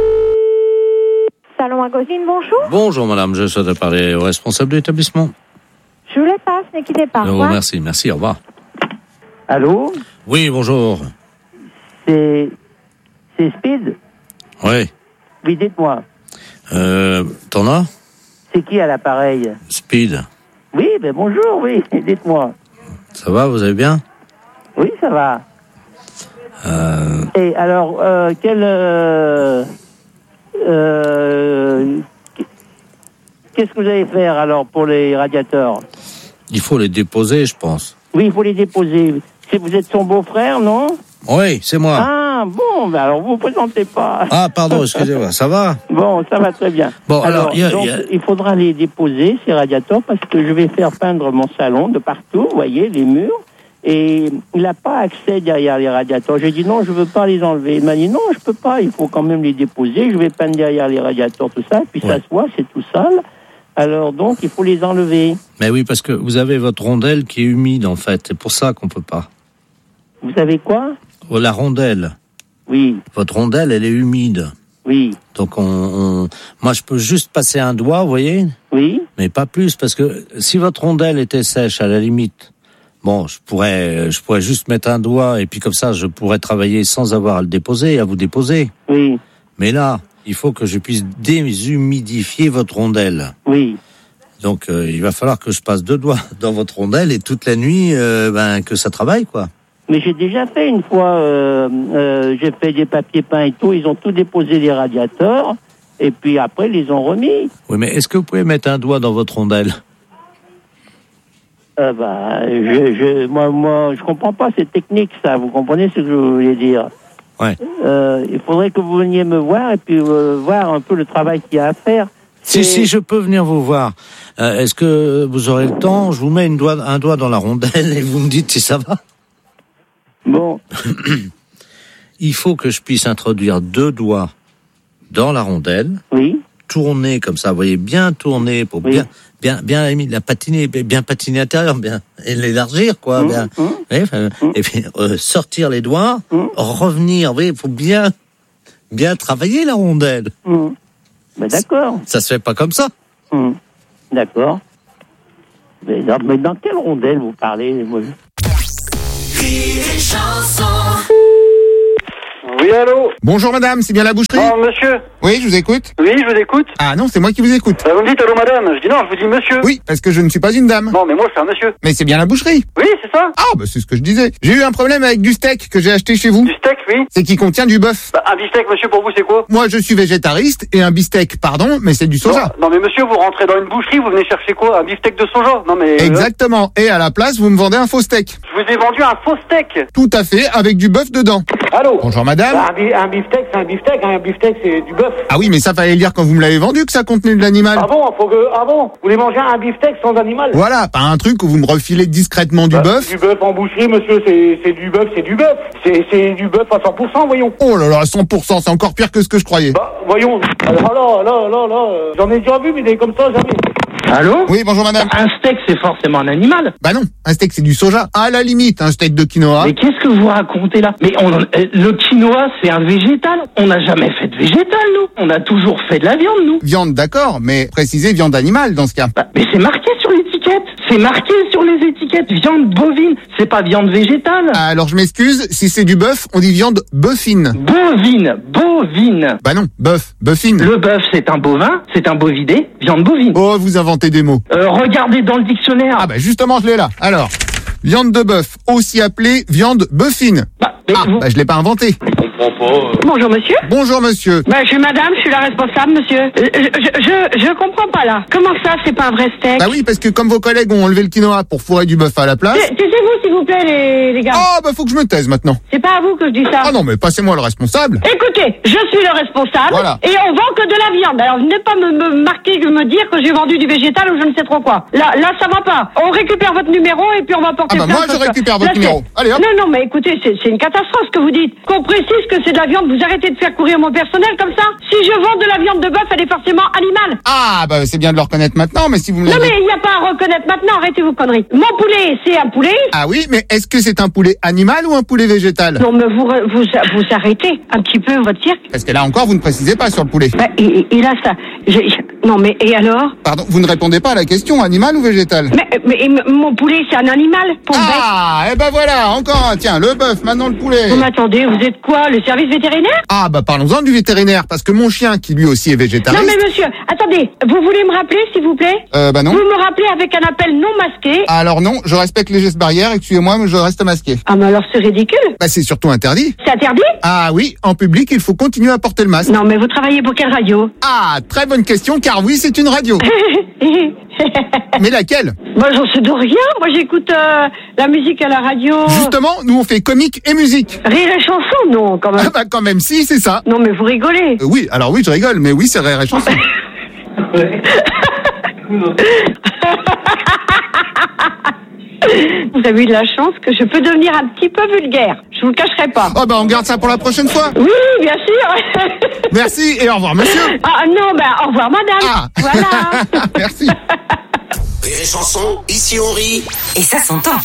Salon Agosine, bonjour. Bonjour madame, je souhaite parler au responsable de l'établissement. Je vous les passe, ne quittez pas. Oh, merci, au revoir. Allô? Oui, bonjour. C'est Speed? Oui. Oui, dites-moi. T'en as? C'est qui à l'appareil? Speed. Oui, ben bonjour, oui, dites-moi. Ça va, vous allez bien? Oui, ça va. Et alors, qu'est-ce que vous allez faire alors pour les radiateurs? Il faut les déposer, je pense. Oui, il faut les déposer. Si vous êtes son beau-frère, non? Oui, c'est moi. Ah, bon, ben alors vous ne vous présentez pas. Ah, pardon, excusez-moi, ça va? Bon, ça va très bien. Bon, alors il faudra les déposer, ces radiateurs, parce que je vais faire peindre mon salon de partout, vous voyez, les murs. Et il n'a pas accès derrière les radiateurs. J'ai dit non, je ne veux pas les enlever. Il m'a dit non, je ne peux pas, il faut quand même les déposer. Je vais peindre derrière les radiateurs, tout ça. Puis ça se voit, c'est tout sale. Alors donc, il faut les enlever. Mais oui, parce que vous avez votre rondelle qui est humide, en fait. C'est pour ça qu'on ne peut pas. Vous savez quoi? La rondelle. Oui. Votre rondelle, elle est humide. Oui. Donc moi, je peux juste passer un doigt, vous voyez? Oui. Mais pas plus, parce que si votre rondelle était sèche, à la limite, bon, je pourrais juste mettre un doigt, et puis comme ça, je pourrais travailler sans avoir à le déposer, à vous déposer. Oui. Mais là, il faut que je puisse déshumidifier votre rondelle. Oui. Donc, il va falloir que je passe 2 doigts dans votre rondelle, et toute la nuit, que ça travaille, quoi. Mais j'ai déjà fait une fois, j'ai fait des papiers peints et tout, ils ont tout déposé les radiateurs, et puis après, ils les ont remis. Oui, mais est-ce que vous pouvez mettre un doigt dans votre rondelle? Moi, je comprends pas cette technique, ça. Vous comprenez ce que je voulais dire? Ouais. Il faudrait que vous veniez me voir et puis voir un peu le travail qu'il y a à faire. Si je peux venir vous voir, est-ce que vous aurez le temps? Je vous mets un doigt dans la rondelle et vous me dites si ça va. Bon. Il faut que je puisse introduire 2 doigts dans la rondelle. Oui. Tourner comme ça, vous voyez, bien tourner pour bien la patiner, bien patiner intérieur, bien et l'élargir, quoi. Et puis sortir les doigts, revenir. Vous voyez, il faut bien travailler la rondelle. Ben, d'accord. Ça se fait pas comme ça. D'accord. Mais dans quelle rondelle vous parlez, moi? Oui, allô? Bonjour madame, c'est bien la boucherie? Oh, monsieur? Oui, je vous écoute. Oui, je vous écoute. Ah non, c'est moi qui vous écoute. Vous me dites allô madame, je dis non, je vous dis monsieur. Oui, parce que je ne suis pas une dame. Non, mais moi je suis un monsieur. Mais c'est bien la boucherie. Oui, c'est ça. Ah, bah c'est ce que je disais. J'ai eu un problème avec du steak que j'ai acheté chez vous. Du steak, oui. C'est qui contient du bœuf. Bah, un beefsteak, monsieur, pour vous, c'est quoi? Moi, je suis végétariste et un beefsteak, pardon, mais c'est du soja. Non, mais monsieur, vous rentrez dans une boucherie, vous venez chercher quoi? Un beefsteak de soja? Non, mais... Exactement. Et à la place, vous me vendez un faux steak. Je vous ai vendu un faux steak. Tout à fait, avec du bœuf dedans. Allô? Bonjour madame. Bah, un beefsteak, c'est un beefsteak, hein. Un beefsteak, c'est du bœuf. Ah oui, mais ça fallait le dire quand vous me l'avez vendu que ça contenait de l'animal. Ah bon, vous voulez manger un beefsteak sans animal? Voilà, pas un truc où vous me refilez discrètement du bœuf. Du bœuf en boucherie, monsieur, c'est du bœuf, c'est du bœuf. C'est du bœuf à 100%, voyons. Oh là là, 100%, c'est encore pire que ce que je croyais. Bah, voyons. Alors là, j'en ai déjà vu, mais des comme ça, jamais. Allô? Oui, bonjour madame. Un steak, c'est forcément un animal. Bah non, un steak, c'est du soja. À la limite, un steak de quinoa. Mais qu'est-ce que vous racontez là? Mais le quinoa, c'est un végétal. On n'a jamais fait de végétal, nous. On a toujours fait de la viande, nous. Viande, d'accord, mais précisez viande animale dans ce cas. Bah, mais c'est marqué sur l'étiquette. C'est marqué sur les étiquettes. Viande bovine, c'est pas viande végétale. Alors je m'excuse, si c'est du bœuf, on dit viande bœufine. Bovine. Bah non, bœufine. Le bœuf, c'est un bovin, c'est un bovidé, viande bovine. Oh, vous inventez des mots. Regardez dans le dictionnaire. Ah bah justement, je l'ai là. Alors, viande de bœuf, aussi appelée viande bœufine. Bah je l'ai pas inventé. Bonjour monsieur. Bonjour monsieur. Bah je suis madame, je suis la responsable monsieur. Je comprends pas là. Comment ça c'est pas un vrai steak? Bah oui, parce que comme vos collègues ont enlevé le quinoa pour fourrer du bœuf à la place. Taisez-vous s'il vous plaît les gars. Oh bah faut que je me taise maintenant. C'est pas à vous que je dis ça. Ah non mais passez-moi le responsable. Écoutez, je suis le responsable. Voilà. Et on vend que de la viande. Alors venez pas me dire que j'ai vendu du végétal ou je ne sais trop quoi. Là ça va pas. On récupère votre numéro et puis on va porter plainte. Ah bah moi je récupère votre numéro. Allez hop. Non mais écoutez, c'est une catastrophe ce que vous dites. Qu'on précise que c'est de la viande, vous arrêtez de faire courir mon personnel comme ça. Si je vends de la viande de bœuf, elle est forcément animale. Ah bah c'est bien de le reconnaître maintenant, mais si vous me Non mais il n'y a pas à reconnaître maintenant, arrêtez vos conneries. Mon poulet, c'est un poulet. Ah oui, mais est-ce que c'est un poulet animal ou un poulet végétal? Non mais vous arrêtez un petit peu votre cirque. Parce que là encore, vous ne précisez pas sur le poulet. Bah, et là ça... Non mais et alors? Pardon, vous ne répondez pas à la question, animal ou végétal? Mais mon poulet c'est un animal, pauvre bête. Ah, et ben voilà, encore un, tiens, le bœuf, maintenant le poulet. Vous m'attendez, vous êtes quoi, le service vétérinaire? Ah bah parlons-en du vétérinaire, parce que mon chien, qui lui aussi est végétariste... Non mais monsieur, attendez, vous voulez me rappeler s'il vous plaît? Bah non. Vous me rappelez avec un appel non masqué? Alors non, je respecte les gestes barrières, excusez-moi, mais je reste masqué. Ah mais alors c'est ridicule. Bah c'est surtout interdit. C'est interdit? Ah oui, en public, il faut continuer à porter le masque. Non mais vous travaillez pour quelle radio? Ah, très bonne question, car oui, c'est une radio. Mais laquelle? Moi j'en sais de rien, moi j'écoute la musique à la radio. Justement, nous on fait comique et musique. Rire et chanson, non quand même. Ah bah quand même si, c'est ça. Non mais vous rigolez. Oui, alors oui, je rigole, mais oui, c'est rire et chanson. Vous avez eu de la chance que je peux devenir un petit peu vulgaire. Je vous le cacherai pas. Oh bah on garde ça pour la prochaine fois. Oui, bien sûr. Merci et au revoir monsieur. Ah non, au revoir madame. Ah. Voilà. Merci. Rire et chanson, ici on rit. Et ça s'entend.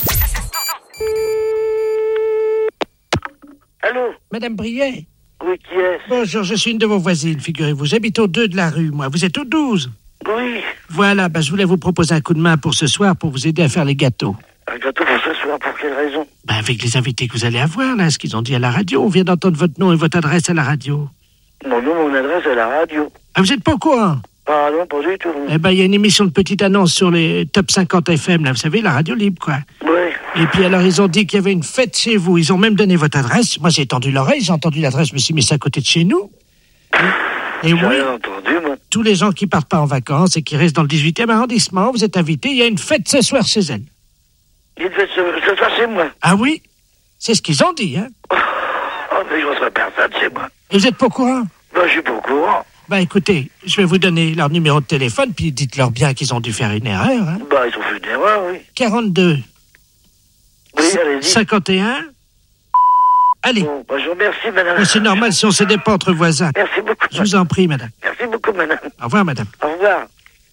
Allô? Madame Briet? Oui, qui est-ce? Bonjour, je suis une de vos voisines, figurez-vous. J'habite au 2 de la rue, moi. Vous êtes au 12? Oui. Voilà, je voulais vous proposer un coup de main pour ce soir pour vous aider à faire les gâteaux. Un gâteau pour ce soir, pour quelle raison? Avec les invités que vous allez avoir, là, ce qu'ils ont dit à la radio. On vient d'entendre votre nom et votre adresse à la radio. Mon nom, mon adresse à la radio. Ah, vous êtes pas au courant? Ah non, pas du tout. Eh ben, il y a une émission de petite annonce sur les top 50 FM, là, vous savez, la radio libre, quoi. Ouais. Et puis alors, ils ont dit qu'il y avait une fête chez vous. Ils ont même donné votre adresse. Moi, j'ai tendu l'oreille, j'ai entendu l'adresse, je me suis mis ça à côté de chez nous. Et oui, rien entendu, moi. tous les gens qui partent pas en vacances et qui restent dans le 18e arrondissement, vous êtes invités. Il y a une fête ce soir chez elle. Il devait se faire chez moi. Ah oui? C'est ce qu'ils ont dit, hein? Oh, mais je ne serai personne chez moi. Et vous êtes pas au courant? Ben, je suis pas au courant. Bah écoutez, je vais vous donner leur numéro de téléphone, puis dites-leur bien qu'ils ont dû faire une erreur. Hein. Bah, ils ont fait une erreur, oui. 42. Oui, allez-y. 51. Allez. Bon, bah, je vous remercie, madame. Mais c'est normal si on se dépend entre voisins. Merci beaucoup. Je vous en prie, madame. Merci beaucoup, madame. Au revoir, madame. Au revoir.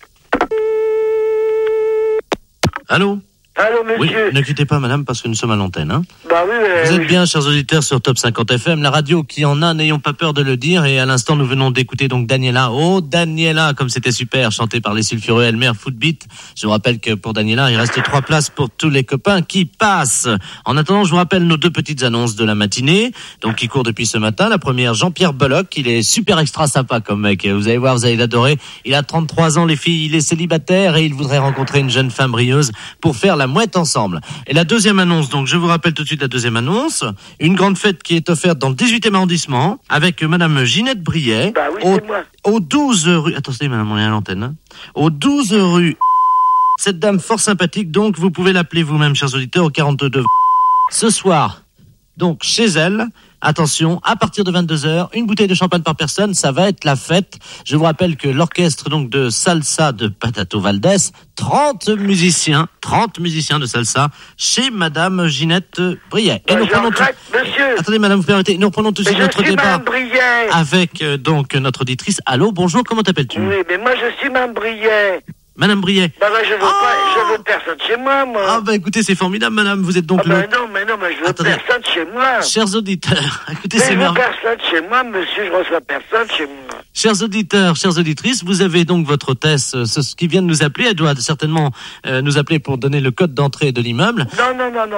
Allô? Allô, monsieur. Oui, ne quittez pas, madame, parce que nous sommes à l'antenne. Hein. Bah oui, Vous êtes bien, chers auditeurs, sur Top 50 FM, la radio qui en a, n'ayons pas peur de le dire. Et à l'instant, nous venons d'écouter donc Daniela. Oh, Daniela, comme c'était super, chanté par les Sulfureux Elmer Footbeat. Je vous rappelle que pour Daniela, il reste 3 places pour tous les copains qui passent. En attendant, je vous rappelle nos 2 petites annonces de la matinée, donc qui courent depuis ce matin. La première, Jean-Pierre Bollock, il est super extra sympa comme mec. Vous allez voir, vous allez l'adorer. Il a 33 ans, les filles, il est célibataire et il voudrait rencontrer une jeune femme brilleuse pour faire la mouette ensemble. Et la deuxième annonce, donc je vous rappelle tout de suite la deuxième annonce, une grande fête qui est offerte dans le 18e arrondissement avec madame Ginette Briet, bah oui, c'est moi. Au 12 rue... Attendez madame, on est à l'antenne. Hein. Au 12 rue... Cette dame fort sympathique, donc vous pouvez l'appeler vous-même, chers auditeurs, au 42. Ce soir, donc chez elle, attention, à partir de 22h, une bouteille de champagne par personne, ça va être la fête. Je vous rappelle que l'orchestre donc de salsa de Patato Valdés, 30 musiciens de salsa chez madame Ginette Briet. Et nous prenons monsieur. Attendez madame, vous permettez, nous reprenons tout de suite notre débat Briet. avec donc notre auditrice. Allô, bonjour, comment t'appelles-tu? Oui, mais moi je suis madame Briet. Madame Briet. Bah, je veux personne chez moi. Ah, bah, écoutez, c'est formidable, madame. Vous êtes donc non, mais je veux personne chez moi. Chers auditeurs, écoutez, c'est merveilleux. Je veux personne chez moi, monsieur, je reçois personne chez moi. Chers auditeurs, chères auditrices, vous avez donc votre hôtesse, ce qui vient de nous appeler. Elle doit certainement nous appeler pour donner le code d'entrée de l'immeuble. Non,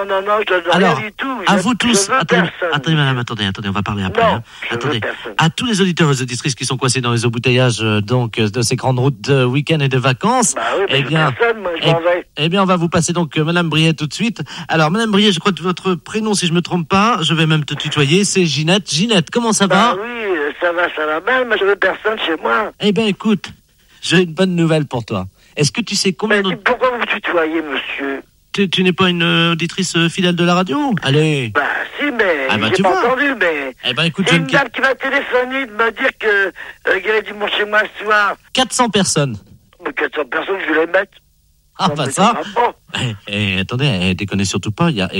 je ne veux rien du tout. À vous tous, attendez, madame, attendez, on va parler après. Non, attendez. À tous les auditeurs et les auditrices qui sont coincés dans les embouteillages, donc, de ces grandes routes de week-end et de vacances. Bah oui, mais personne, moi, je m'en vais. Eh bien, on va vous passer donc madame Briet tout de suite. Alors, madame Briet, je crois que votre prénom, si je me trompe pas, je vais même te tutoyer, c'est Ginette. Ginette, comment ça va? Oui, ça va bien, mais je veux personne chez moi. Eh bien, écoute, j'ai une bonne nouvelle pour toi. Est-ce que tu sais combien de... Pourquoi vous tutoyez, monsieur? Tu n'es pas une auditrice fidèle de la radio? Allez. Bah, si, mais j'ai pas entendu, mais... Eh ben, écoute, j'ai une dame qui m'a téléphoné de me dire que il est dimanche chez moi ce soir. 400 personnes. 400 personnes, je vais les mettre. Ah, non, bah ça. Attendez, déconnez surtout pas. Déconnez.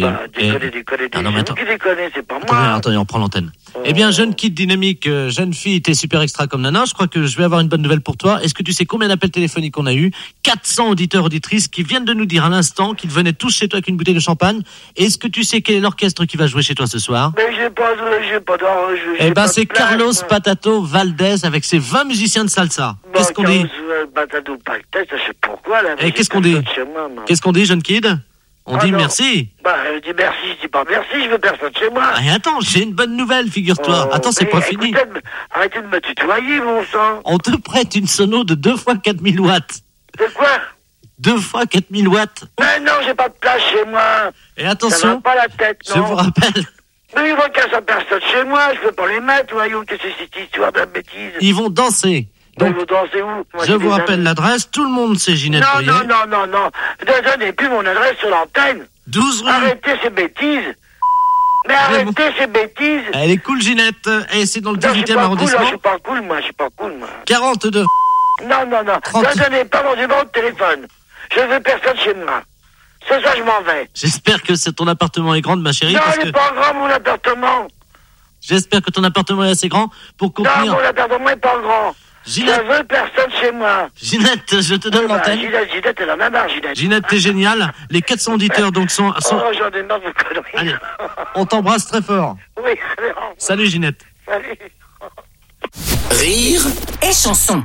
C'est vous qui déconnez, c'est pas moi. Attendez, on prend l'antenne. Eh bien, jeune kid dynamique, jeune fille, t'es super extra comme nana. Je crois que je vais avoir une bonne nouvelle pour toi. Est-ce que tu sais combien d'appels téléphoniques on a eu? 400 auditeurs, auditrices qui viennent de nous dire à l'instant qu'ils venaient tous chez toi avec une bouteille de champagne. Est-ce que tu sais quel est l'orchestre qui va jouer chez toi ce soir? Mais j'ai pas d'argent. Eh ben, c'est Carlos Patato Valdés avec ses 20 musiciens de salsa. Qu'est-ce qu'on dit? Patato Valdés, je sais pourquoi, là. Et qu'est-ce qu'on dit? Qu'est-ce qu'on dit, jeune kid? On dit merci. Bah, je dis merci, je dis pas merci, je veux personne chez moi. Et attends, j'ai une bonne nouvelle, figure-toi. Attends, c'est pas fini. Arrêtez de me tutoyer, mon sang. On te prête une sono de 2 fois 4000 watts. De quoi? 2 fois 4000 watts. Mais non, j'ai pas de place chez moi. Et attention. Ça va pas la tête, non. Je vous rappelle. Mais ils vont casser personne chez moi, je peux pas les mettre, voyons, qu'est-ce que c'est cette histoire de bêtise. Ils vont danser. Donc, ils vont danser où? Moi, je vous rappelle l'adresse, tout le monde sait Ginette Briet. Non. Ne donnez plus mon adresse sur l'antenne. 12 rue. Arrêtez ces bêtises. Mais arrêtez ces bêtises. Elle est cool, Ginette. Et c'est dans le 18e arrondissement. Je suis pas cool, moi. 42. Non. Ne donnez pas mon numéro de téléphone. Je veux personne chez moi. C'est ça, je m'en vais. J'espère que ton appartement est grand, ma chérie. Non, il n'est pas grand, mon appartement. J'espère que ton appartement est assez grand pour contenir... Non, mon appartement est pas grand. Ginette. Je veux personne chez moi. Ginette, je te donne l'antenne. Ginette, elle en a marre, Ginette. Ginette, t'es géniale. Les 400 auditeurs donc sont... Oh, j'en ai marre de conneries. Allez, on t'embrasse très fort. Oui, allez, salut, Ginette. Salut. Rire et chanson.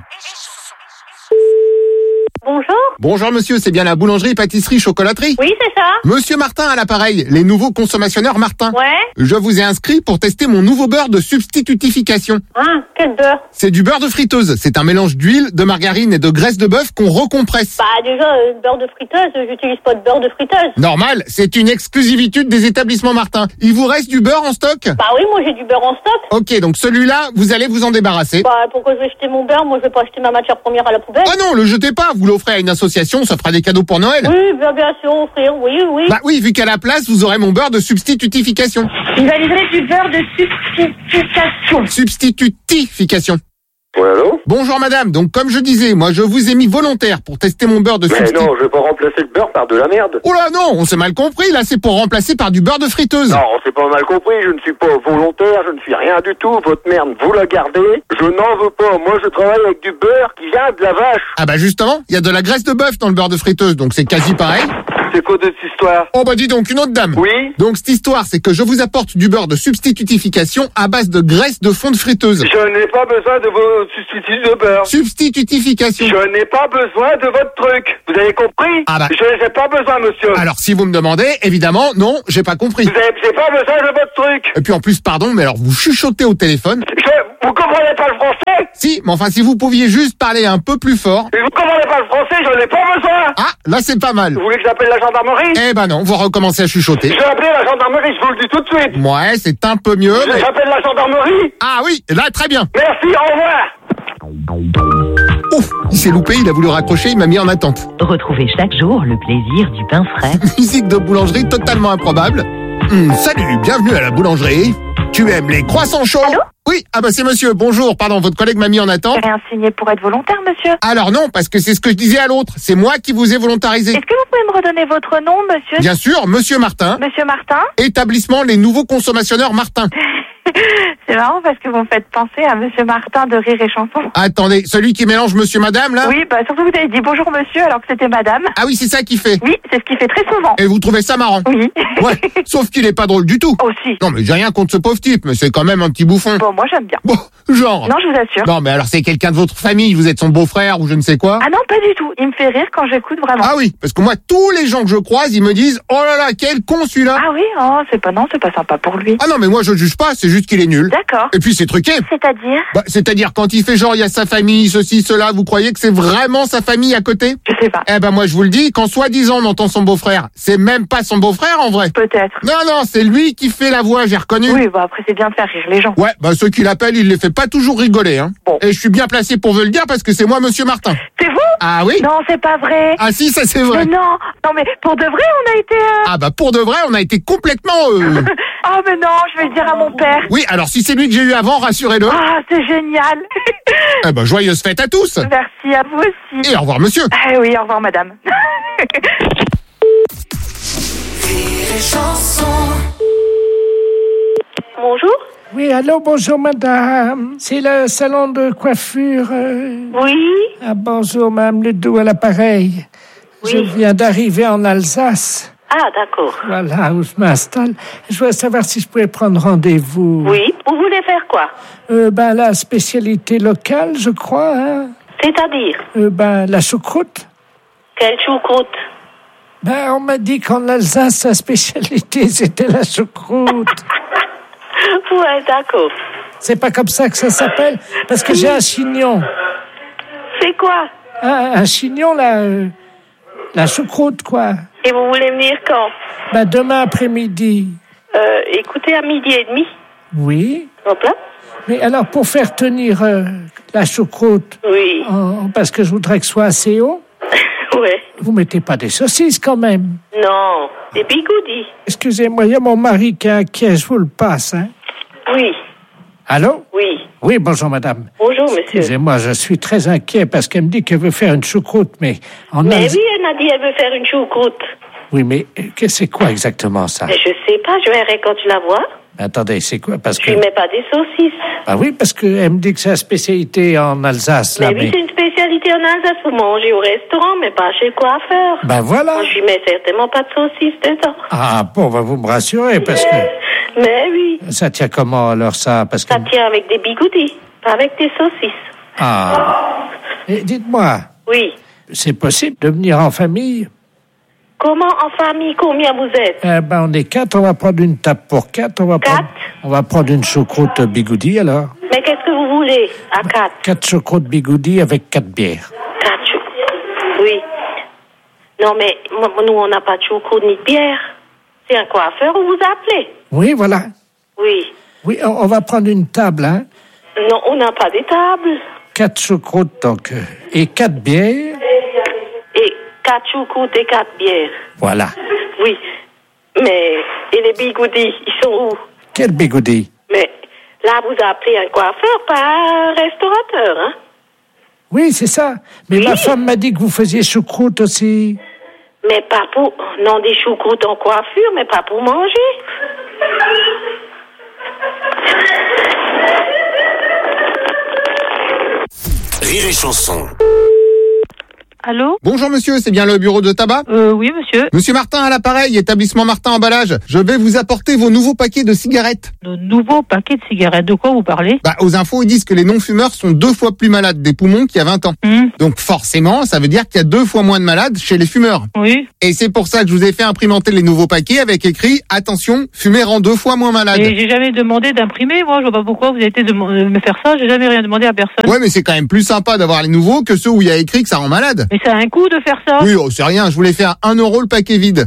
Bonjour. Bonjour monsieur, c'est bien la boulangerie, pâtisserie, chocolaterie? Oui, c'est ça. Monsieur Martin à l'appareil, les nouveaux consommationneurs Martin. Ouais. Je vous ai inscrit pour tester mon nouveau beurre de substitutification. Ah, quel beurre? C'est du beurre de friteuse. C'est un mélange d'huile, de margarine et de graisse de bœuf qu'on recompresse. Bah déjà, beurre de friteuse, j'utilise pas de beurre de friteuse. Normal, c'est une exclusivité des établissements Martin. Il vous reste du beurre en stock? Bah oui, moi j'ai du beurre en stock. Ok, donc celui-là, vous allez vous en débarrasser. Bah pourquoi je vais jeter mon beurre? Moi je vais pas acheter ma matière première à la poubelle. Ah non, le jetez pas, vous l'offrez à une association, ça fera des cadeaux pour Noël. Oui, bien sûr, offrir, oui. Bah oui, vu qu'à la place, vous aurez mon beurre de substitutification. Il va livrer du beurre de substitutification. Substitutification. Ouais, allô? Bonjour madame, donc comme je disais, moi je vous ai mis volontaire pour tester mon beurre de Mais substitut. non, je vais pas remplacer le beurre par de la merde. Oh là non, on s'est mal compris, là c'est pour remplacer par du beurre de friteuse. Non, on s'est pas mal compris, je ne suis pas volontaire, je ne suis rien du tout. Votre merde, vous la gardez. Je n'en veux pas. Moi, je travaille avec du beurre qui vient de la vache. Ah bah justement, il y a de la graisse de bœuf dans le beurre de friteuse, donc c'est quasi pareil. C'est quoi de cette histoire? Oh bah dis donc, une autre dame. Oui? Donc cette histoire, c'est que je vous apporte du beurre de substitutification à base de graisse de fond de friteuse. Je n'ai pas besoin de vos substituts de beurre. Substitutification. Je n'ai pas besoin de votre truc. Vous avez compris? Ah bah. Je n'ai pas besoin, monsieur. Alors si vous me demandez, évidemment, non, j'ai pas compris. J'ai pas besoin de votre truc. Et puis en plus, pardon, mais alors vous chuchotez au téléphone. Vous comprenez pas le français? Si, mais enfin si vous pouviez juste parler un peu plus fort. Mais vous comprenez pas le français, j'en ai pas besoin. Ah, là c'est pas mal. Vous voulez que j'appelle la gendarmerie? Eh ben non, vous recommencez à chuchoter. Je vais appeler la gendarmerie, je vous le dis tout de suite. Ouais, c'est un peu mieux. Mais... J'appelle la gendarmerie. Ah oui, là très bien. Merci, au revoir. Ouf, il s'est loupé, il a voulu raccrocher, il m'a mis en attente. Retrouvez chaque jour le plaisir du pain frais. Musique de boulangerie totalement improbable. Salut, bienvenue à la boulangerie. Tu aimes les croissants chauds? Allô? Oui, ah bah c'est monsieur, bonjour, pardon, votre collègue m'a mis en attente. J'ai rien signé pour être volontaire, monsieur. Alors non, parce que c'est ce que je disais à l'autre, c'est moi qui vous ai volontarisé. Est-ce que vous pouvez me redonner votre nom, monsieur? Bien sûr, monsieur Martin. Monsieur Martin? Établissement Les Nouveaux Consommateurs Martin. C'est marrant parce que vous me faites penser à monsieur Martin de Rire et Chanson. Attendez, celui qui mélange monsieur madame, là? Oui, bah surtout vous avez dit bonjour monsieur alors que c'était madame. Ah oui, c'est ça qu'il fait. Oui, c'est ce qu'il fait très souvent. Et vous trouvez ça marrant? Oui. Ouais, sauf qu'il est pas drôle du tout. Aussi. Non mais j'ai rien contre ce pauvre type, mais c'est quand même un petit bouffon. Bon, moi j'aime bien. Bon, genre. Non, je vous assure. Non mais alors c'est quelqu'un de votre famille, vous êtes son beau-frère ou je ne sais quoi? Ah non, pas du tout. Il me fait rire quand j'écoute vraiment. Ah oui, parce que moi, tous les gens que je croise, ils me disent « Oh là là, quel con celui-là !» Ah oui, oh, c'est pas sympa pour lui. Ah non, mais moi je juge pas, c'est juste qu'il est nul. D'accord. Et puis c'est truqué. C'est-à-dire? Bah, c'est-à-dire quand il fait genre il y a sa famille, ceci, cela, vous croyez que c'est vraiment sa famille à côté? Je sais pas. Eh ben moi je vous le dis, quand soi-disant on entend son beau-frère, c'est même pas son beau-frère en vrai. Peut-être. Non, c'est lui qui fait la voix, j'ai reconnu. Oui, bah après c'est bien de faire rire les gens. Ouais, bah ceux qui l'appellent, il les fait pas toujours rigoler, hein. Bon. Et je suis bien placé pour vous le dire parce que c'est moi monsieur Martin. C'est vous? Ah oui? Non, c'est pas vrai. Ah si, ça c'est vrai. Mais non, mais pour de vrai on a été... Ah bah pour de vrai, on a été complètement... Ah mais non, je vais le dire à mon père. Oui, alors si c'est lui que j'ai eu avant, rassurez-le. Ah, c'est génial. Eh ben joyeuse fête à tous. Merci à vous aussi. Et au revoir monsieur. Ah oui, au revoir madame. Bonjour. Oui, allô, bonjour madame. C'est le salon de coiffure. Oui. Ah, bonjour madame Ledoux à l'appareil. Oui. Je viens d'arriver en Alsace. Ah, d'accord. Voilà où je m'installe. Je voudrais savoir si je pouvais prendre rendez-vous. Oui. Vous voulez faire quoi? La spécialité locale, je crois. Hein? C'est-à-dire? La choucroute. Quelle choucroute? On m'a dit qu'en Alsace, sa spécialité, c'était la choucroute. Ouais, d'accord. C'est pas comme ça que ça s'appelle? Parce que j'ai un chignon. C'est quoi? Un chignon, la choucroute, quoi. Et vous voulez venir quand? Demain après-midi. Écoutez, à 12h30. Oui. Hop là. Mais alors, pour faire tenir la choucroute... Oui. Parce que je voudrais que ce soit assez haut... Ouais. Vous mettez pas des saucisses, quand même? Non, des bigoudis. Excusez-moi, il y a mon mari qui est inquiet, je vous le passe, hein? Oui. Allô? Oui. Oui, bonjour, madame. Bonjour, monsieur. Excusez-moi, je suis très inquiet parce qu'elle me dit qu'elle veut faire une choucroute, mais... Mais oui, elle m'a dit qu'elle veut faire une choucroute. Oui, mais c'est quoi exactement ça? Mais je sais pas, je verrai quand tu la vois. Attendez, c'est quoi? Parce que... Tu mets pas des saucisses. Ah oui, parce qu'elle me dit que c'est la spécialité en Alsace, là, mais oui, c'est une spécialité en Alsace pour manger au restaurant, mais pas chez le coiffeur. Voilà. Moi, je lui mets certainement pas de saucisses dedans. Ah bon, vous me rassurez, parce que... Mais oui. Ça tient comment, alors, ça? Parce que... Ça tient avec des bigoudis, pas avec des saucisses. Ah. Et dites-moi. Oui. C'est possible de venir en famille? Comment en famille? Combien vous êtes? On est 4, on va prendre une table pour 4. On va prendre une choucroute bigoudi, alors. Mais qu'est-ce que vous voulez à 4? 4 choucroutes bigoudi avec 4 bières. 4 choucroutes? Oui. Non, mais nous, on n'a pas de choucroute ni de bière. C'est un coiffeur, on vous a appelé. Oui, voilà. Oui. Oui, on va prendre une table, hein. Non, on n'a pas des tables. 4 choucroutes, donc, et 4 bières. Et 4 choucroutes et 4 bières. Voilà. Oui. Mais, et les bigoudis, ils sont où? Quel bigoudi? Mais, Là, vous appelez un coiffeur, pas un restaurateur, hein? Oui, c'est ça. Mais ma femme m'a dit que vous faisiez choucroute aussi. Mais pas pour... Non, des choucroutes en coiffure, mais pas pour manger. Rire et chanson. Allô? Bonjour monsieur, c'est bien le bureau de tabac? Oui, monsieur. Monsieur Martin à l'appareil, établissement Martin Emballage. Je vais vous apporter vos nouveaux paquets de cigarettes. De nouveaux paquets de cigarettes, de quoi vous parlez? Bah, aux infos, ils disent que les non-fumeurs sont 2 fois plus malades des poumons qu'il y a 20 ans. Donc forcément, ça veut dire qu'il y a 2 fois moins de malades chez les fumeurs. Oui. Et c'est pour ça que je vous ai fait imprimenter les nouveaux paquets avec écrit « Attention, fumer rend 2 fois moins malade ». Et j'ai jamais demandé d'imprimer, moi, je vois pas pourquoi vous avez été de me faire ça, j'ai jamais rien demandé à personne. Ouais, mais c'est quand même plus sympa d'avoir les nouveaux que ceux où il y a écrit que ça rend malade. Mais ça a un coût de faire ça? Oui, oh, c'est rien, je voulais faire 1 euro le paquet vide.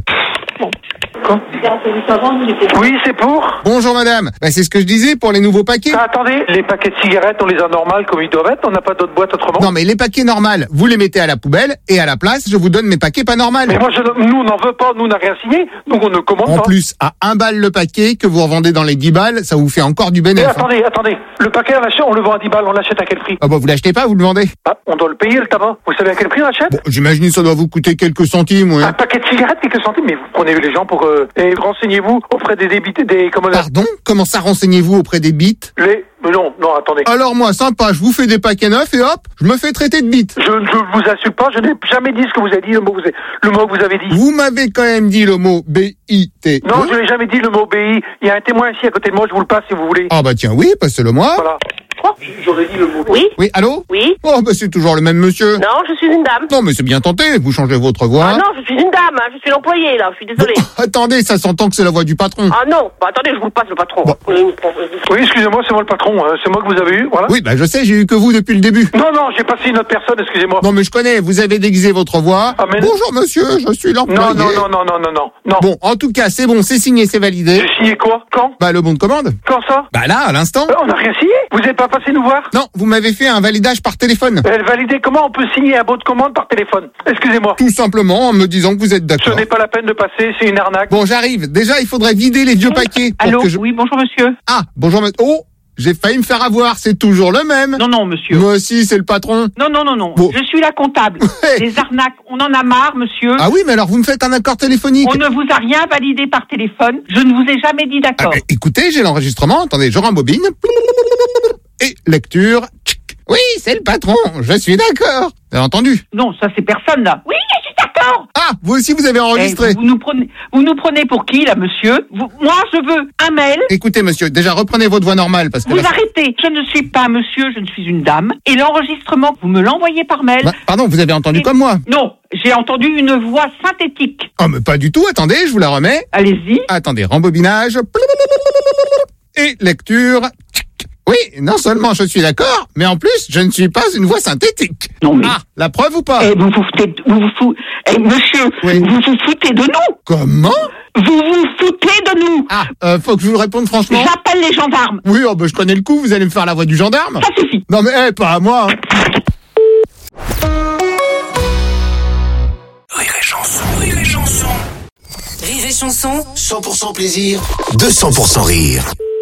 Oui, c'est pour. Bonjour madame, bah, c'est ce que je disais pour les nouveaux paquets. Attendez, les paquets de cigarettes, on les a normales comme ils doivent être, on n'a pas d'autres boîtes autrement. Non mais les paquets normales, vous les mettez à la poubelle et à la place, je vous donne mes paquets pas normales. Mais moi, nous, on n'en veut pas, nous, on n'a rien signé, donc on ne commande pas. En plus, à 1 balle le paquet, que vous revendez dans les 10 balles, ça vous fait encore du bénéfice. Attendez, le paquet, on le vend à 10 balles, on l'achète à quel prix? Ah bah vous l'achetez pas, vous le vendez? Ah, on doit le payer, le tabac. Vous savez à quel prix on l'achète? Bon, j'imagine que ça doit vous coûter quelques centimes, ouais. Un paquet de cigarettes, quelques centimes, mais vous prenez les gens pour... et renseignez-vous auprès des débités, Pardon? Comment ça renseignez-vous auprès des bites? Non, attendez. Alors moi, sympa, je vous fais des paquets neufs et hop, je me fais traiter de bite. Je ne vous insulte pas, je n'ai jamais dit ce que vous avez dit, le mot que vous avez dit. Vous m'avez quand même dit le mot B-I-T. Non, je n'ai jamais dit le mot BI. Il y a un témoin ici à côté de moi, je vous le passe si vous voulez. Ah bah tiens, oui, passez-le moi. Voilà. J'aurais dit le mot. Oui? Oui, allô? Oui? Oh bah c'est toujours le même monsieur. Non, je suis une dame. Non mais c'est bien tenté, vous changez votre voix. Ah non, je suis une dame, hein, je suis l'employé, là, je suis désolée. Bon, attendez, ça s'entend que c'est la voix du patron. Ah non, bah attendez, je vous le passe, le patron. Bon. Oui, excusez-moi, c'est moi le patron, c'est moi que vous avez eu, voilà. Oui, bah je sais, j'ai eu que vous depuis le début. Non, j'ai passé une autre personne, excusez-moi. Non mais je connais, vous avez déguisé votre voix. Ah, mais... Bonjour monsieur, je suis l'employé. Non. Bon, en tout cas, c'est bon, c'est signé, c'est validé. J'ai signé quoi? Quand? Bah le bon de commande. Quand ça? Bah là, à l'instant. On n'a rien signé. Vous n'êtes pas passé nous voir? Non, vous m'avez fait un validage par téléphone. Valider comment on peut signer un bon de commande par téléphone? Excusez-moi. Tout simplement en me disant que vous êtes d'accord. Ce n'est pas la peine de passer, c'est une arnaque. Bon, j'arrive. Déjà, il faudrait vider les vieux paquets. Allô? Oui, bonjour monsieur. Ah, bonjour monsieur. Oh, j'ai failli me faire avoir, c'est toujours le même. Non, monsieur. Moi aussi, c'est le patron. Non. Bon. Je suis la comptable. Les arnaques, on en a marre, monsieur. Ah oui, mais alors vous me faites un accord téléphonique. On ne vous a rien validé par téléphone. Je ne vous ai jamais dit d'accord. Ah, écoutez, j'ai l'enregistrement. Attendez, je rembobine. Et lecture. Oui, c'est le patron. Je suis d'accord. Vous avez entendu? Non, ça c'est personne là. Oui, je suis d'accord. Ah, vous aussi vous avez enregistré. Vous nous prenez pour qui là, monsieur? Moi, je veux un mail. Écoutez, monsieur, déjà reprenez votre voix normale parce que vous arrêtez. Je ne suis pas monsieur, je ne suis une dame. Et l'enregistrement, vous me l'envoyez par mail. Bah, pardon, vous avez entendu comme moi? Non, j'ai entendu une voix synthétique. Oh, mais pas du tout. Attendez, je vous la remets. Allez-y. Attendez, rembobinage. Et lecture. Oui, non seulement je suis d'accord, mais en plus, je ne suis pas une voix synthétique. Non mais... Ah, la preuve ou pas? Monsieur, oui. Vous vous foutez de nous. Comment? Vous vous foutez de nous. Ah, faut que je vous réponde franchement. J'appelle les gendarmes. Oui, oh, bah, je connais le coup, vous allez me faire la voix du gendarme. Ça suffit. Non mais, pas à moi. Rire et chanson, rire et chanson. Rire et chanson. 100% plaisir, 200% rire.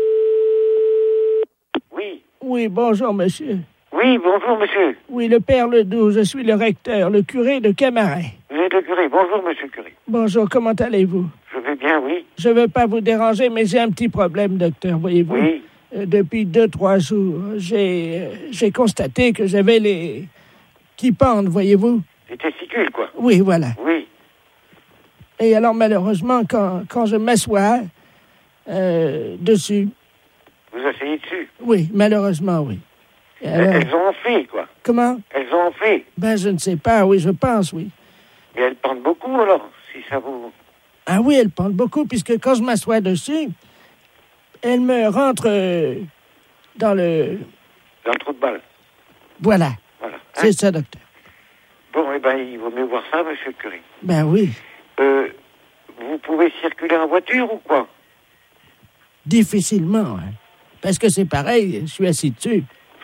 Oui, bonjour, monsieur. Oui, bonjour, monsieur. Oui, le père Ledoux, je suis le recteur, le curé de Camaret. Vous êtes le curé. Bonjour, monsieur le curé. Bonjour, comment allez-vous? Je vais bien, oui. Je veux pas vous déranger, mais j'ai un petit problème, docteur, voyez-vous. Oui. Depuis 2-3 jours, j'ai constaté que j'avais les... qui pendent, voyez-vous. Les testicules, quoi. Oui, voilà. Oui. Et alors, malheureusement, quand je m'assois dessus... Vous asseyez dessus? Oui, malheureusement, oui. Alors, elles ont enflé, quoi. Comment? Elles ont enflé. Ben, je ne sais pas, oui, je pense, oui. Mais elles pendent beaucoup, alors, si ça vous... Ah oui, elles pendent beaucoup, puisque quand je m'assois dessus, elles me rentrent dans le... Dans le trou de balle. Voilà. Voilà. C'est ça, docteur. Bon, eh ben, il vaut mieux voir ça, monsieur le curé. Ben oui. Vous pouvez circuler en voiture ou quoi? Difficilement, hein. Parce que c'est pareil, je suis assis dessus.